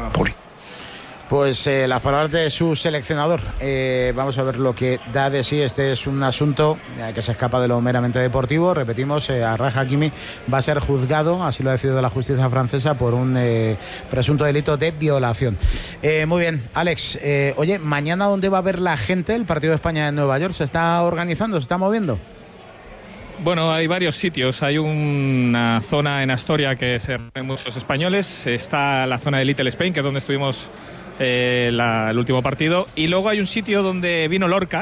Pues las palabras de su seleccionador. Vamos a ver lo que da de sí. Este es un asunto que se escapa de lo meramente deportivo. Repetimos, Ashraf Hakimi va a ser juzgado, así lo ha decidido la justicia francesa, por un presunto delito de violación. Muy bien, Alex. Oye, ¿mañana dónde va a ver la gente el partido de España en Nueva York? ¿Se está organizando? ¿Se está moviendo? Bueno, hay varios sitios. Hay una zona en Astoria que se reúnen muchos españoles. Está la zona de Little Spain, que es donde estuvimos el último partido, y luego hay un sitio donde vino Lorca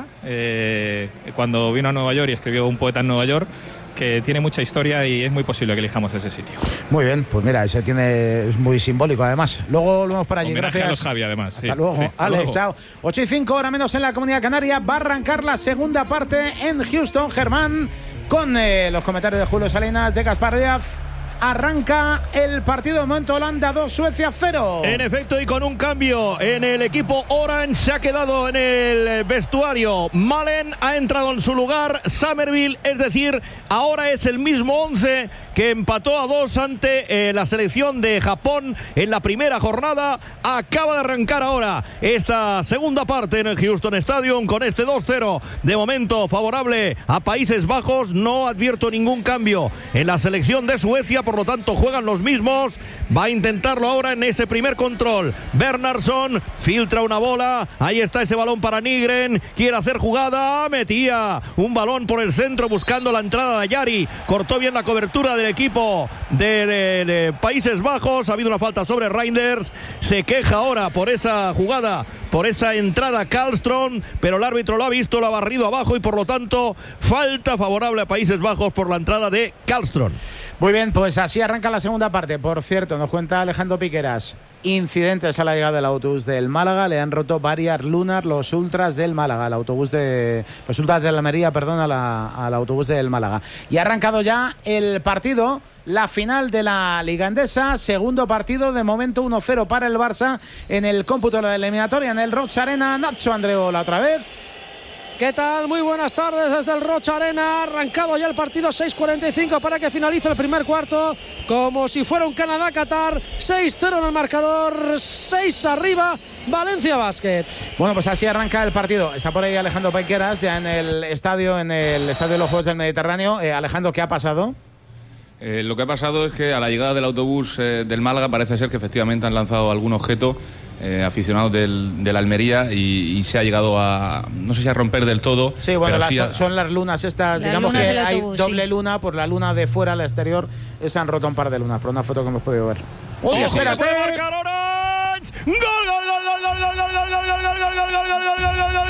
cuando vino a Nueva York y escribió Un poeta en Nueva York, que tiene mucha historia y es muy posible que elijamos ese sitio. Muy bien, pues mira, ese es muy simbólico además. Luego volvemos para allí. Homenaje a los Javi además. Hasta luego. Sí, Alex, chao. 8:05, hora menos en la Comunidad Canaria. Va a arrancar la segunda parte en Houston, Germán, con los comentarios de Julio Salinas, de Gaspar Díaz. Arranca el partido. De momento, Holanda 2, Suecia 0. En efecto, y con un cambio en el equipo Orange, se ha quedado en el vestuario Malen, ha entrado en su lugar Somerville, es decir, ahora es el mismo 11 que empató a 2 ante la selección de Japón en la primera jornada. Acaba de arrancar ahora esta segunda parte en el Houston Stadium con este 2-0 de momento favorable a Países Bajos. No advierto ningún cambio en la selección de Suecia, por lo tanto juegan los mismos. Va a intentarlo ahora en ese primer control. Bernhardsson filtra una bola, ahí está ese balón para Nygren, quiere hacer jugada, metía un balón por el centro buscando la entrada de Yari, cortó bien la cobertura del equipo de Países Bajos. Ha habido una falta sobre Reinders, se queja ahora por esa jugada, por esa entrada Karlström, pero el árbitro lo ha visto, lo ha barrido abajo y por lo tanto falta favorable a Países Bajos por la entrada de Karlström. Muy bien, pues así arranca la segunda parte. Por cierto, nos cuenta Alejandro Piqueras, incidentes a la llegada del autobús del Málaga. Le han roto varias lunas los ultras del Málaga, los ultras de la Almería, perdón, al autobús del Málaga. Y ha arrancado ya el partido, la final de la Liga Endesa. Segundo partido, de momento 1-0 para el Barça en el cómputo de la eliminatoria en el Roig Arena. Nacho Andreola otra vez. ¿Qué tal? Muy buenas tardes desde el Roig Arena. Ha arrancado ya el partido, 6:45 para que finalice el primer cuarto. Como si fuera un Canadá-Qatar, 6-0 en el marcador, 6 arriba, Valencia Basket. Bueno, pues así arranca el partido. Está por ahí Alejandro Piqueras, ya en el estadio de los Juegos del Mediterráneo. Alejandro, ¿qué ha pasado? Lo que ha pasado es que a la llegada del autobús del Málaga parece ser que efectivamente han lanzado algún objeto aficionados de la Almería y se ha llegado a, no sé si a romper del todo. Sí, bueno, son las lunas estas, digamos que hay doble luna, por la luna de fuera, la exterior, se han roto un par de lunas, por una foto que hemos podido ver. ¡Oye, espérate! ¡Gol, gol, gol, gol, gol, gol, gol, gol, gol, gol, gol, gol, gol, gol, gol, gol, gol,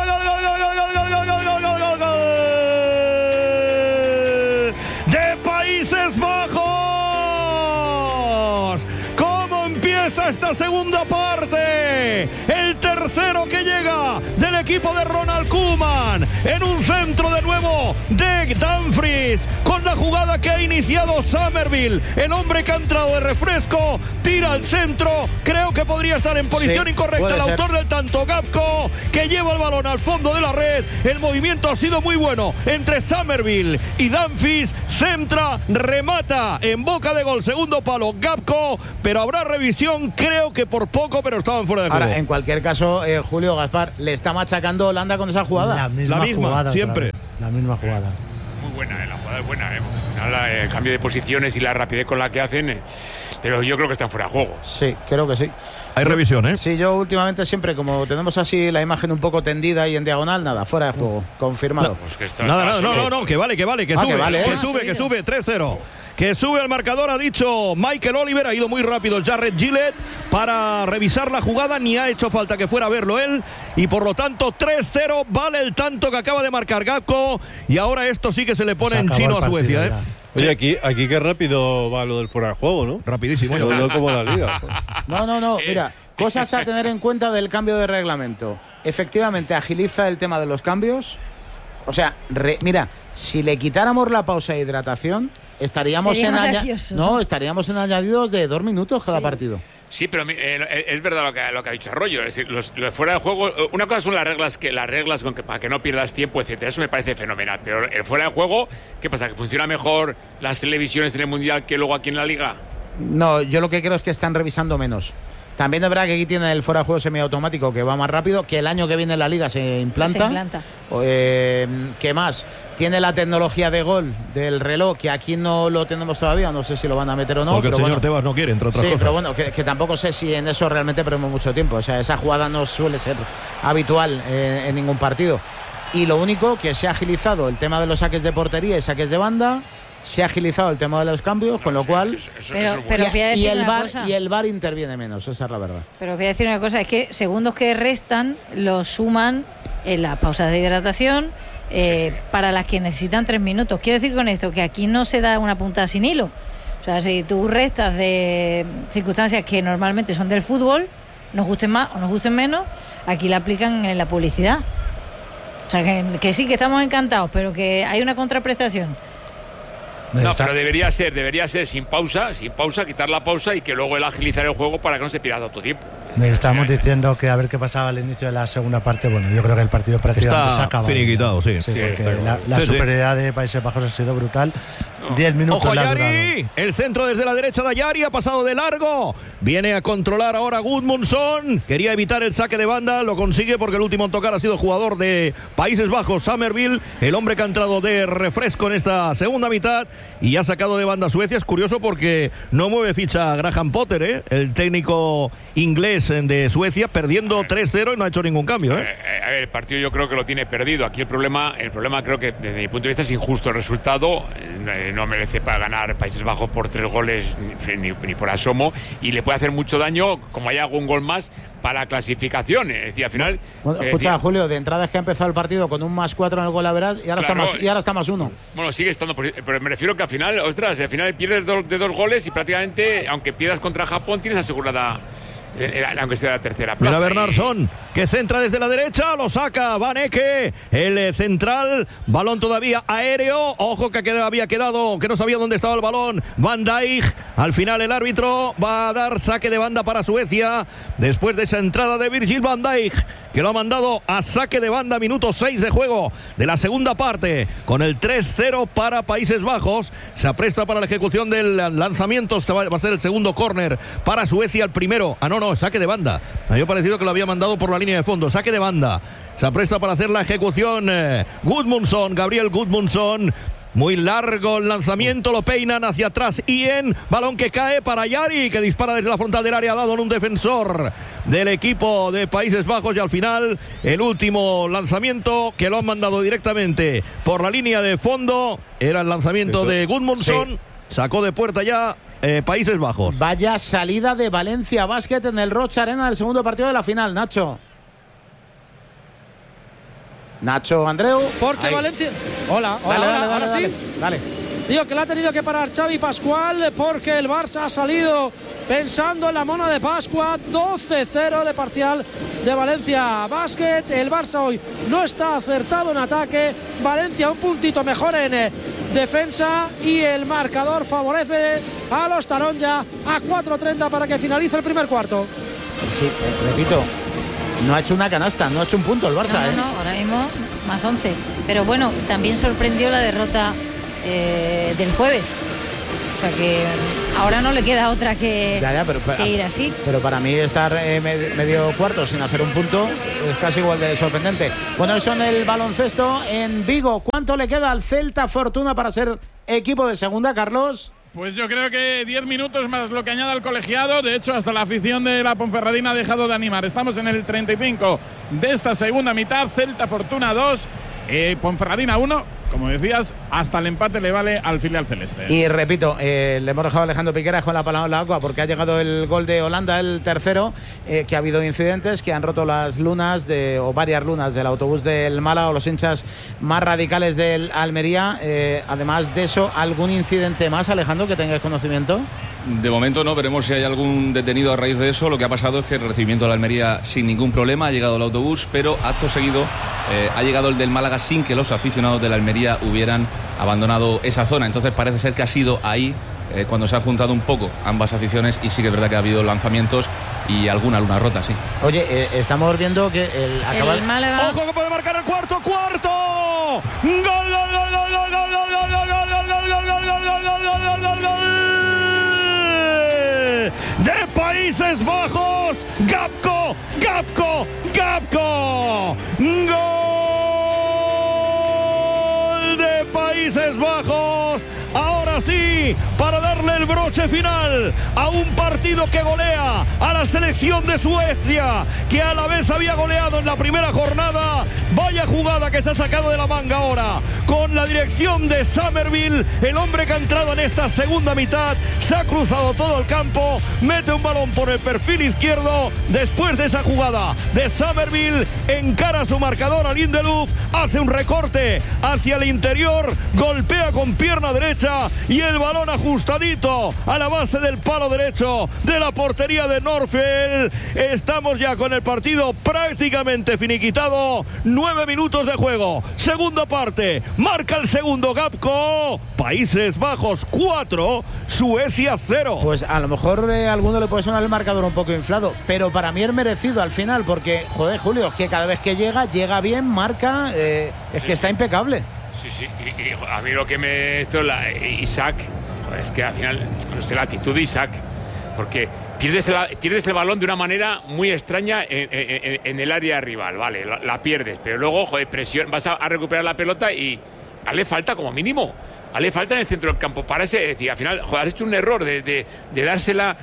de Países Bajos! ¿Cómo empieza esta segunda parte? viene el tercero que llega del equipo de Ronald Koeman, en un centro de nuevo de Dumfries, con la jugada que ha iniciado Summerville, el hombre que ha entrado de refresco, tira al centro, creo que podría estar en posición incorrecta el autor del tanto, Gakpo, que lleva el balón al fondo de la red. El movimiento ha sido muy bueno entre Summerville y Dumfries, centra, remata en boca de gol, segundo palo Gakpo, pero habrá revisión, creo que por poco, pero estaban fuera de juego. Ahora, en cualquier caso, Julio, Gaspar, le está machacando Holanda con esa jugada. La misma jugada, siempre. La misma jugada. Muy buena, la jugada es buena. El cambio de posiciones y la rapidez con la que hacen, pero yo creo que están fuera de juego. Sí, creo que sí. Hay revisión, ¿eh? Sí, yo últimamente siempre, como tenemos así la imagen un poco tendida y en diagonal, nada, fuera de juego, confirmado. No, que vale, que sube, vale, que sube, 3-0. Que sube al marcador, ha dicho Michael Oliver, ha ido muy rápido Jarred Gillett para revisar la jugada, ni ha hecho falta que fuera a verlo él, y por lo tanto 3-0, vale el tanto que acaba de marcar Gakpo, y ahora esto sí que se le pone en chino a Suecia, ¿eh? Oye, aquí qué rápido va lo del fuera de juego, ¿no? Rapidísimo. No como la liga. No, mira, cosas a tener en cuenta del cambio de reglamento. Efectivamente, agiliza el tema de los cambios. O sea, mira, si le quitáramos la pausa de hidratación, estaríamos en añadidos de 2 minutos cada partido. Sí, pero es verdad lo que ha dicho Arroyo. Es decir, los fuera de juego, una cosa son las reglas para que no pierdas tiempo, etcétera. Eso me parece fenomenal. Pero el fuera de juego, ¿qué pasa? ¿Que funciona mejor las televisiones en el Mundial que luego aquí en la Liga? No, yo lo que creo es que están revisando menos. También es verdad que aquí tiene el fuera de juego semiautomático que va más rápido, que el año que viene en la Liga se implanta. ¿Qué más? Tiene la tecnología de gol del reloj, que aquí no lo tenemos todavía, no sé si lo van a meter o no. Porque el señor Tebas no quiere, entre otras cosas. Pero bueno, que tampoco sé si en eso realmente perdemos mucho tiempo. O sea, esa jugada no suele ser habitual en ningún partido. Y lo único que se ha agilizado el tema de los saques de portería y saques de banda. Se ha agilizado el tema de los cambios, con lo cual el VAR interviene menos, esa es la verdad. Pero voy a decir una cosa, es que segundos que restan los suman en la pausa de hidratación para las que necesitan 3 minutos. Quiero decir con esto que aquí no se da una puntada sin hilo. O sea, si tú restas de circunstancias que normalmente son del fútbol, nos gusten más o nos gusten menos, aquí la aplican en la publicidad. O sea, que sí, que estamos encantados, pero que hay una contraprestación. No, pero debería ser sin pausa, quitar la pausa y que luego el agilizar el juego para que no se pierda tanto tiempo. Estamos diciendo que a ver qué pasaba al inicio de la segunda parte. Bueno, yo creo que el partido prácticamente se acaba. Finiquitado, sí. Porque la superioridad de Países Bajos ha sido brutal. 10 minutos. ¡Ojo, Yari! El centro desde la derecha de Yari ha pasado de largo. Viene a controlar ahora Gudmundsson. Quería evitar el saque de banda, lo consigue porque el último en tocar ha sido jugador de Países Bajos, Summerville, el hombre que ha entrado de refresco en esta segunda mitad y ha sacado de banda a Suecia. Es curioso porque no mueve ficha Graham Potter, el técnico inglés de Suecia, perdiendo 3-0 y no ha hecho ningún cambio. A ver, el partido yo creo que lo tiene perdido. Aquí el problema creo que desde mi punto de vista es injusto el resultado. No merece para ganar Países Bajos por 3 goles ni por asomo, y le puede hacer mucho daño como haya algún gol más para la clasificación. Es decir, al final. Bueno, escucha, Julio, de entrada es que ha empezado el partido con un +4 en el gol average y ahora está +1. Bueno, sigue estando, pero me refiero que al final, pierdes de 2 goles y prácticamente, aunque pierdas contra Japón, tienes asegurada. Aunque sea la tercera plaza. Mira Bernardsson, que centra desde la derecha, lo saca Van Ecke, el central, balón todavía aéreo, ojo que había quedado, que no sabía dónde estaba el balón, Van Dijk, al final el árbitro va a dar saque de banda para Suecia, después de esa entrada de Virgil Van Dijk, que lo ha mandado a saque de banda, minuto 6 de juego de la segunda parte, con el 3-0 para Países Bajos, se apresta para la ejecución del lanzamiento, va a ser el segundo córner para Suecia, el primero, saque de banda. Me había parecido que lo había mandado por la línea de fondo. Saque de banda. Se apresta para hacer la ejecución Gudmundsson, Gabriel Gudmundsson. Muy largo el lanzamiento, lo peinan hacia atrás. Ian, balón que cae para Yari, que dispara desde la frontal del área, dado en un defensor del equipo de Países Bajos. Y al final, el último lanzamiento que lo han mandado directamente por la línea de fondo. Era el lanzamiento de Gudmundsson. Sí. Sacó de puerta ya Países Bajos. Vaya salida de Valencia Basket en el Rocha Arena del segundo partido de la final, Nacho, Andreu. Porque ahí. Valencia. Hola, ahora sí. Dale. Digo que la ha tenido que parar Xavi Pascual porque el Barça ha salido pensando en la mona de Pascua. 12-0 de parcial de Valencia Basket. El Barça hoy no está acertado en ataque. Valencia un puntito mejor en defensa y el marcador favorece a los Taronja a 4:30 para que finalice el primer cuarto. Sí, repito, no ha hecho una canasta, no ha hecho un punto el Barça. No, ahora mismo más 11. Pero bueno, también sorprendió la derrota del jueves. O sea que ahora no le queda otra que ir así. Pero para mí estar medio cuarto sin hacer un punto es casi igual de sorprendente. Bueno, eso en el baloncesto en Vigo. ¿Cuánto le queda al Celta Fortuna para ser equipo de segunda, Carlos? Pues yo creo que 10 minutos más lo que añada el colegiado. De hecho, hasta la afición de la Ponferradina ha dejado de animar. Estamos en el 35 de esta segunda mitad. Celta Fortuna 2, Ponferradina 1. Como decías, hasta el empate le vale al filial celeste. Y repito, le hemos dejado a Alejandro Piqueras con la palabra en la agua porque ha llegado el gol de Holanda, el tercero, que ha habido incidentes que han roto las lunas o varias lunas del autobús del Málaga o los hinchas más radicales del Almería. Además de eso, ¿algún incidente más, Alejandro, que tengáis conocimiento? De momento no, veremos si hay algún detenido a raíz de eso. Lo que ha pasado es que el recibimiento de la Almería sin ningún problema, ha llegado el autobús, pero acto seguido ha llegado el del Málaga sin que los aficionados de la Almería hubieran abandonado esa zona. Entonces parece ser que ha sido ahí cuando se han juntado un poco ambas aficiones y sí que es verdad que ha habido lanzamientos y alguna luna rota, sí. Oye, estamos viendo que el Málaga... ¡Ojo que puede marcar el cuarto! ¡Gol, gol, gol, gol, gol, gol, gol, gol, gol, gol, gol, gol, gol, gol, gol! De Países Bajos, Gapco, Gapco, Gapco. Gol de Países Bajos. Ahora sí, para darle el broche final a un partido que golea a la selección de Suecia, que a la vez había goleado en la primera jornada. Vaya jugada que se ha sacado de la manga ahora, con la dirección de Summerville, el hombre que ha entrado en esta segunda mitad, se ha cruzado todo el campo, mete un balón por el perfil izquierdo. Después de esa jugada de Summerville, encara su marcador a Lindelof, hace un recorte hacia el interior, golpea con pierna derecha y el balón ajustadito a la base del palo derecho de la portería de Norfield. Estamos ya con el partido prácticamente finiquitado. 9 minutos de juego, segunda parte, marca el segundo Gapco. Países Bajos 4, Suecia 0. Pues a lo mejor a alguno le puede sonar el marcador un poco inflado, pero para mí es merecido al final, porque joder, Julio, es que cada vez que llega bien, marca, es que está impecable. Sí, y a mí lo que Isaac, joder, es que al final, no sé, la actitud de Isaac, porque pierdes el balón de una manera muy extraña en el área rival, vale, la pierdes, pero luego, joder, presión, vas a recuperar la pelota y hazle falta como mínimo, hazle falta en el centro del campo, para ese, decir, al final, joder, has hecho un error de dársela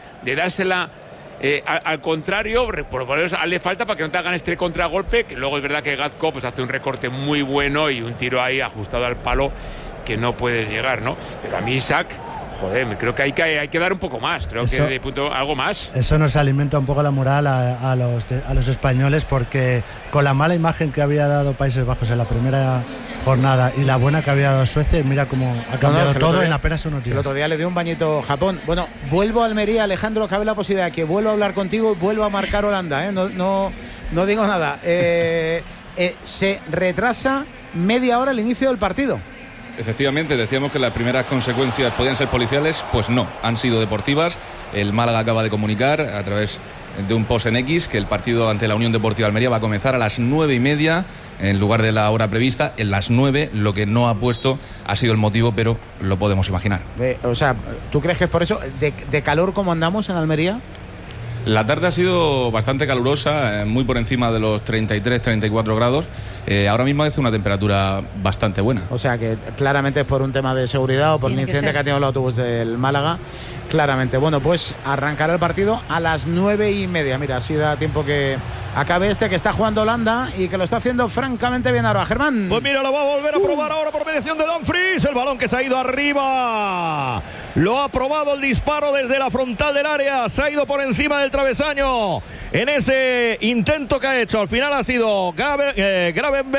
al contrario, por eso hazle falta para que no te hagan este contragolpe, que luego es verdad que Gazco pues hace un recorte muy bueno y un tiro ahí ajustado al palo que no puedes llegar, ¿no? Pero a mí Isaac, joder, creo que hay que dar un poco más, creo que de punto algo más. Eso nos alimenta un poco la moral a los españoles, porque con la mala imagen que había dado Países Bajos en la primera jornada y la buena que había dado Suecia, mira cómo ha cambiado todo en apenas unos días. El otro día le dio un bañito Japón. Bueno, vuelvo a Almería, Alejandro, cabe la posibilidad de que vuelva a hablar contigo y vuelva a marcar Holanda, ¿eh? No digo nada. Se retrasa media hora el inicio del partido. Efectivamente, decíamos que las primeras consecuencias podían ser policiales, pues no, han sido deportivas. El Málaga acaba de comunicar a través de un post en X que el partido ante la Unión Deportiva Almería va a comenzar a las 9:30 en lugar de la hora prevista, en las 9. Lo que no ha puesto ha sido el motivo, pero lo podemos imaginar. O sea, ¿tú crees que es por eso? ¿De calor cómo andamos en Almería? La tarde ha sido bastante calurosa, muy por encima de los 33-34 grados. Ahora mismo hace una temperatura bastante buena. O sea que claramente es por un tema de seguridad o por el incidente que ha tenido el autobús del Málaga. Claramente. Bueno, pues arrancará el partido a las 9:30. Mira, así da tiempo que acabe que está jugando Holanda y que lo está haciendo francamente bien ahora. Germán. Pues mira, lo va a volver a probar ahora por mediación de Dumfries. El balón que se ha ido arriba. Lo ha probado el disparo desde la frontal del área. Se ha ido por encima del travesaño en ese intento que ha hecho. Al final ha sido Gravenberg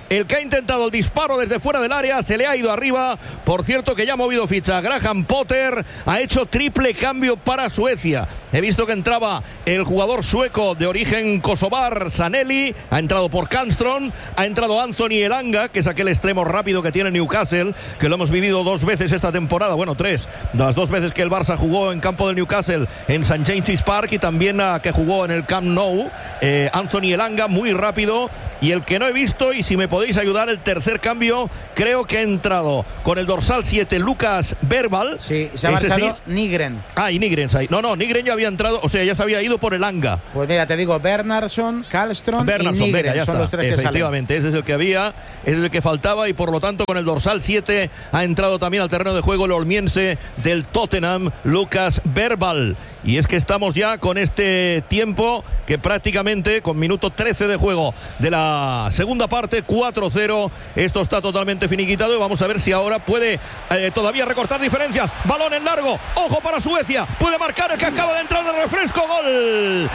el que ha intentado el disparo desde fuera del área, se le ha ido arriba. Por cierto que ya ha movido ficha Graham Potter, ha hecho triple cambio para Suecia. He visto que entraba el jugador sueco de origen kosovar, Sanelli, ha entrado por Karlström, ha entrado Anthony Elanga, que es aquel extremo rápido que tiene Newcastle, que lo hemos vivido 2 veces esta temporada, bueno, 3, las 2 veces que el Barça jugó en campo del Newcastle en St. James's Park y también que jugó en el Camp Nou. Anthony Elanga, muy rápido. Y el que no he visto, y si me podéis ayudar, el tercer cambio, creo que ha entrado con el dorsal 7 Lucas Verbal. Sí, se ha marchado Nygren. Y Nygren. No, Nygren ya había entrado, o sea, ya se había ido por Elanga. Pues mira, te digo, Bernardsson, Karlström y Nygren, venga, ya son está. los 3 que salen. Efectivamente, ese es el que había, ese es el que faltaba, y por lo tanto con el dorsal 7 ha entrado también al terreno de juego el olmiense del Tottenham, Lucas Verbal. Y es que estamos ya con este tiempo que prácticamente, con minuto 13 de juego de la segunda parte, 4-0, esto está totalmente finiquitado y vamos a ver si ahora puede todavía recortar diferencias. Balón en largo, ojo para Suecia, puede marcar el que acaba de entrar de refresco. Gol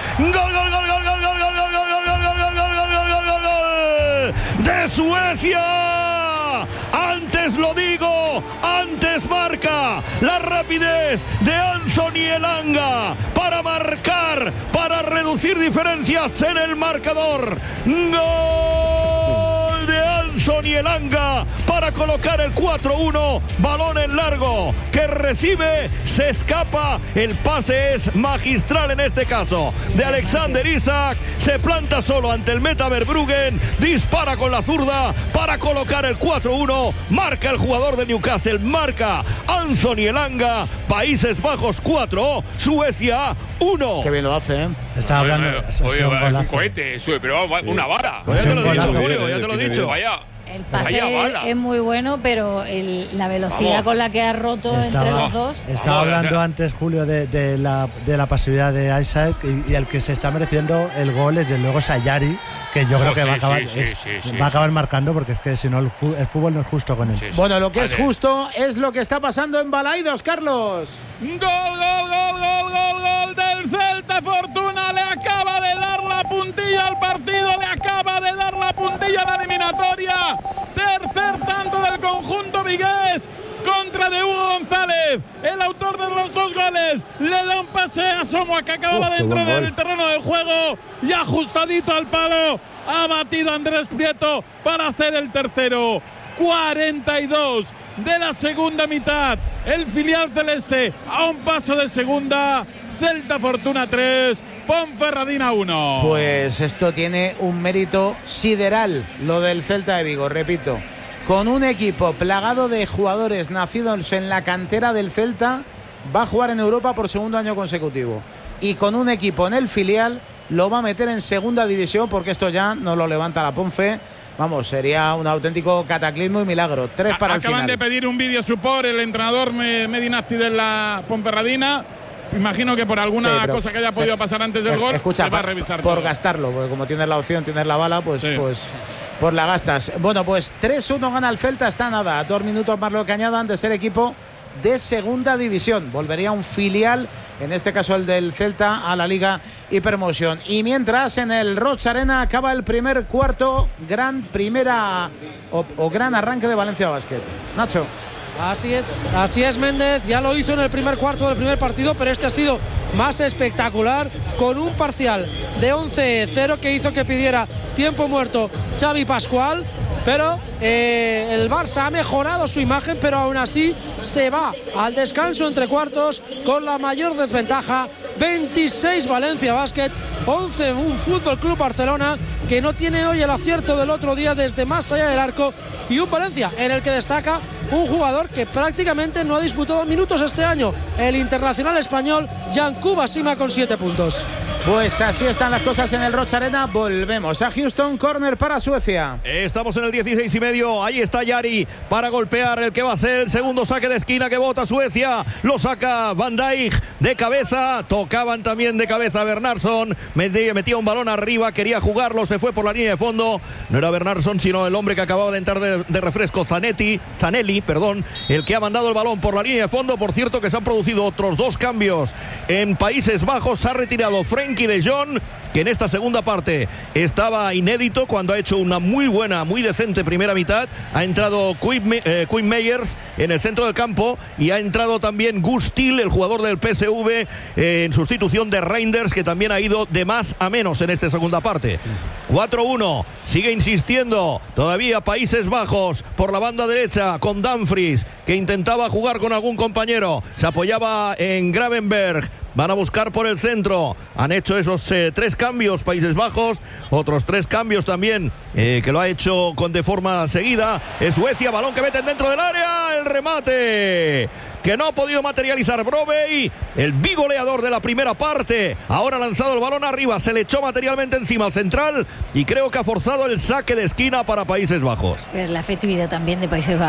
de Suecia. Antes lo digo, antes marca la rapidez de Anthony Elanga para marcar, para reducir diferencias en el marcador. Gol de Anthony Elanga para colocar el 4-1. Balón en largo que recibe, se escapa. El pase es magistral en este caso de Alexander Isak. Se planta solo ante el meta Verbruggen, dispara con la zurda para colocar el 4-1. Marca el jugador de Newcastle, marca Anthony Elanga. Países Bajos 4, Suecia 1. Qué bien lo hace, ¿eh? Está hablando. Es un cohete, pero una vara. Ya te lo he dicho, Julio, ya te lo he dicho. Vaya. El pase es muy bueno, pero la velocidad con la que ha roto entre los dos. Estaba hablando antes, Julio, de la pasividad de Isaac y el que se está mereciendo el gol es desde luego Sayari, que yo creo que va a acabar marcando, porque es que si no el fútbol no es justo con él. Bueno, lo que es justo es lo que está pasando en Balaidos, Carlos. Gol del Celta. Fortuna le acaba de dar la puntilla al partido, le acaba de dar la puntilla a la eliminatoria. Tercer tanto del conjunto vigués contra de Hugo González, el autor de los 2 goles. Le da un pase a Somoa, que acababa de entrar en el terreno de juego y ajustadito al palo ha batido a Andrés Prieto para hacer el tercero. 42 de la segunda mitad, el filial celeste a un paso de segunda. Celta Fortuna 3, Ponferradina 1. Pues esto tiene un mérito sideral, lo del Celta de Vigo, repito. Con un equipo plagado de jugadores nacidos en la cantera del Celta, va a jugar en Europa por segundo año consecutivo. Y con un equipo en el filial, lo va a meter en segunda división, porque esto ya no lo levanta la Ponfe. Vamos, sería un auténtico cataclismo y milagro. 3 para el final. Acaban de pedir un vídeo support el entrenador Medinasti de la Ponferradina. Imagino que por alguna cosa que haya podido pasar antes del gol, escucha, se va a revisar por todo. Gastarlo, porque como tienes la opción, tienes la bala, pues la gastas. Bueno, pues 3-1 gana el Celta, está nada, a 2 minutos más lo que añadan de ser equipo de segunda división. Volvería un filial, en este caso el del Celta, a la Liga Hypermotion. Y mientras en el Roig Arena acaba el primer cuarto, gran arranque de Valencia Basket. Nacho. Así es Méndez, ya lo hizo en el primer cuarto del primer partido, pero este ha sido más espectacular, con un parcial de 11-0 que hizo que pidiera tiempo muerto Xavi Pascual. Pero el Barça ha mejorado su imagen, pero aún así se va al descanso entre cuartos con la mayor desventaja. 26 Valencia Basket, 11 un Fútbol Club Barcelona, que no tiene hoy el acierto del otro día desde más allá del arco, y un Valencia en el que destaca un jugador que prácticamente no ha disputado minutos este año, el internacional español Yankuba Sima, con 7 puntos. Pues así están las cosas en el Roig Arena. Volvemos a Houston, córner para Suecia. Estamos en el 16,5. Ahí está Yari para golpear el que va a ser el segundo saque de esquina que bota Suecia. Lo saca Van Dijk de cabeza. Tocaban también de cabeza a Bernardsson. Metía un balón arriba, quería jugarlo, se fue por la línea de fondo. No era Bernardsson, sino el hombre que acababa de entrar de refresco, Zanelli, el que ha mandado el balón por la línea de fondo. Por cierto, que se han producido otros 2 cambios en Países Bajos. Se ha retirado Frenkie de Jong que en esta segunda parte estaba inédito cuando ha hecho una muy buena, muy decente primera mitad. Ha entrado Quinn Meyers en el centro del campo y ha entrado también Gus Til, el jugador del PSV, en sustitución de Reinders, que también ha ido de más a menos en esta segunda parte. 4-1, sigue insistiendo todavía Países Bajos por la banda derecha con Dumfries, que intentaba jugar con algún compañero, se apoyaba en Gravenberg. Van a buscar por el centro. Han hecho esos 3 cambios Países Bajos. Otros 3 cambios también que lo ha hecho de forma seguida. Es Suecia, balón que meten dentro del área. El remate que no ha podido materializar Brobbey, el bigoleador de la primera parte. Ahora ha lanzado el balón arriba, se le echó materialmente encima al central y creo que ha forzado el saque de esquina para Países Bajos. La efectividad también de Países Bajos.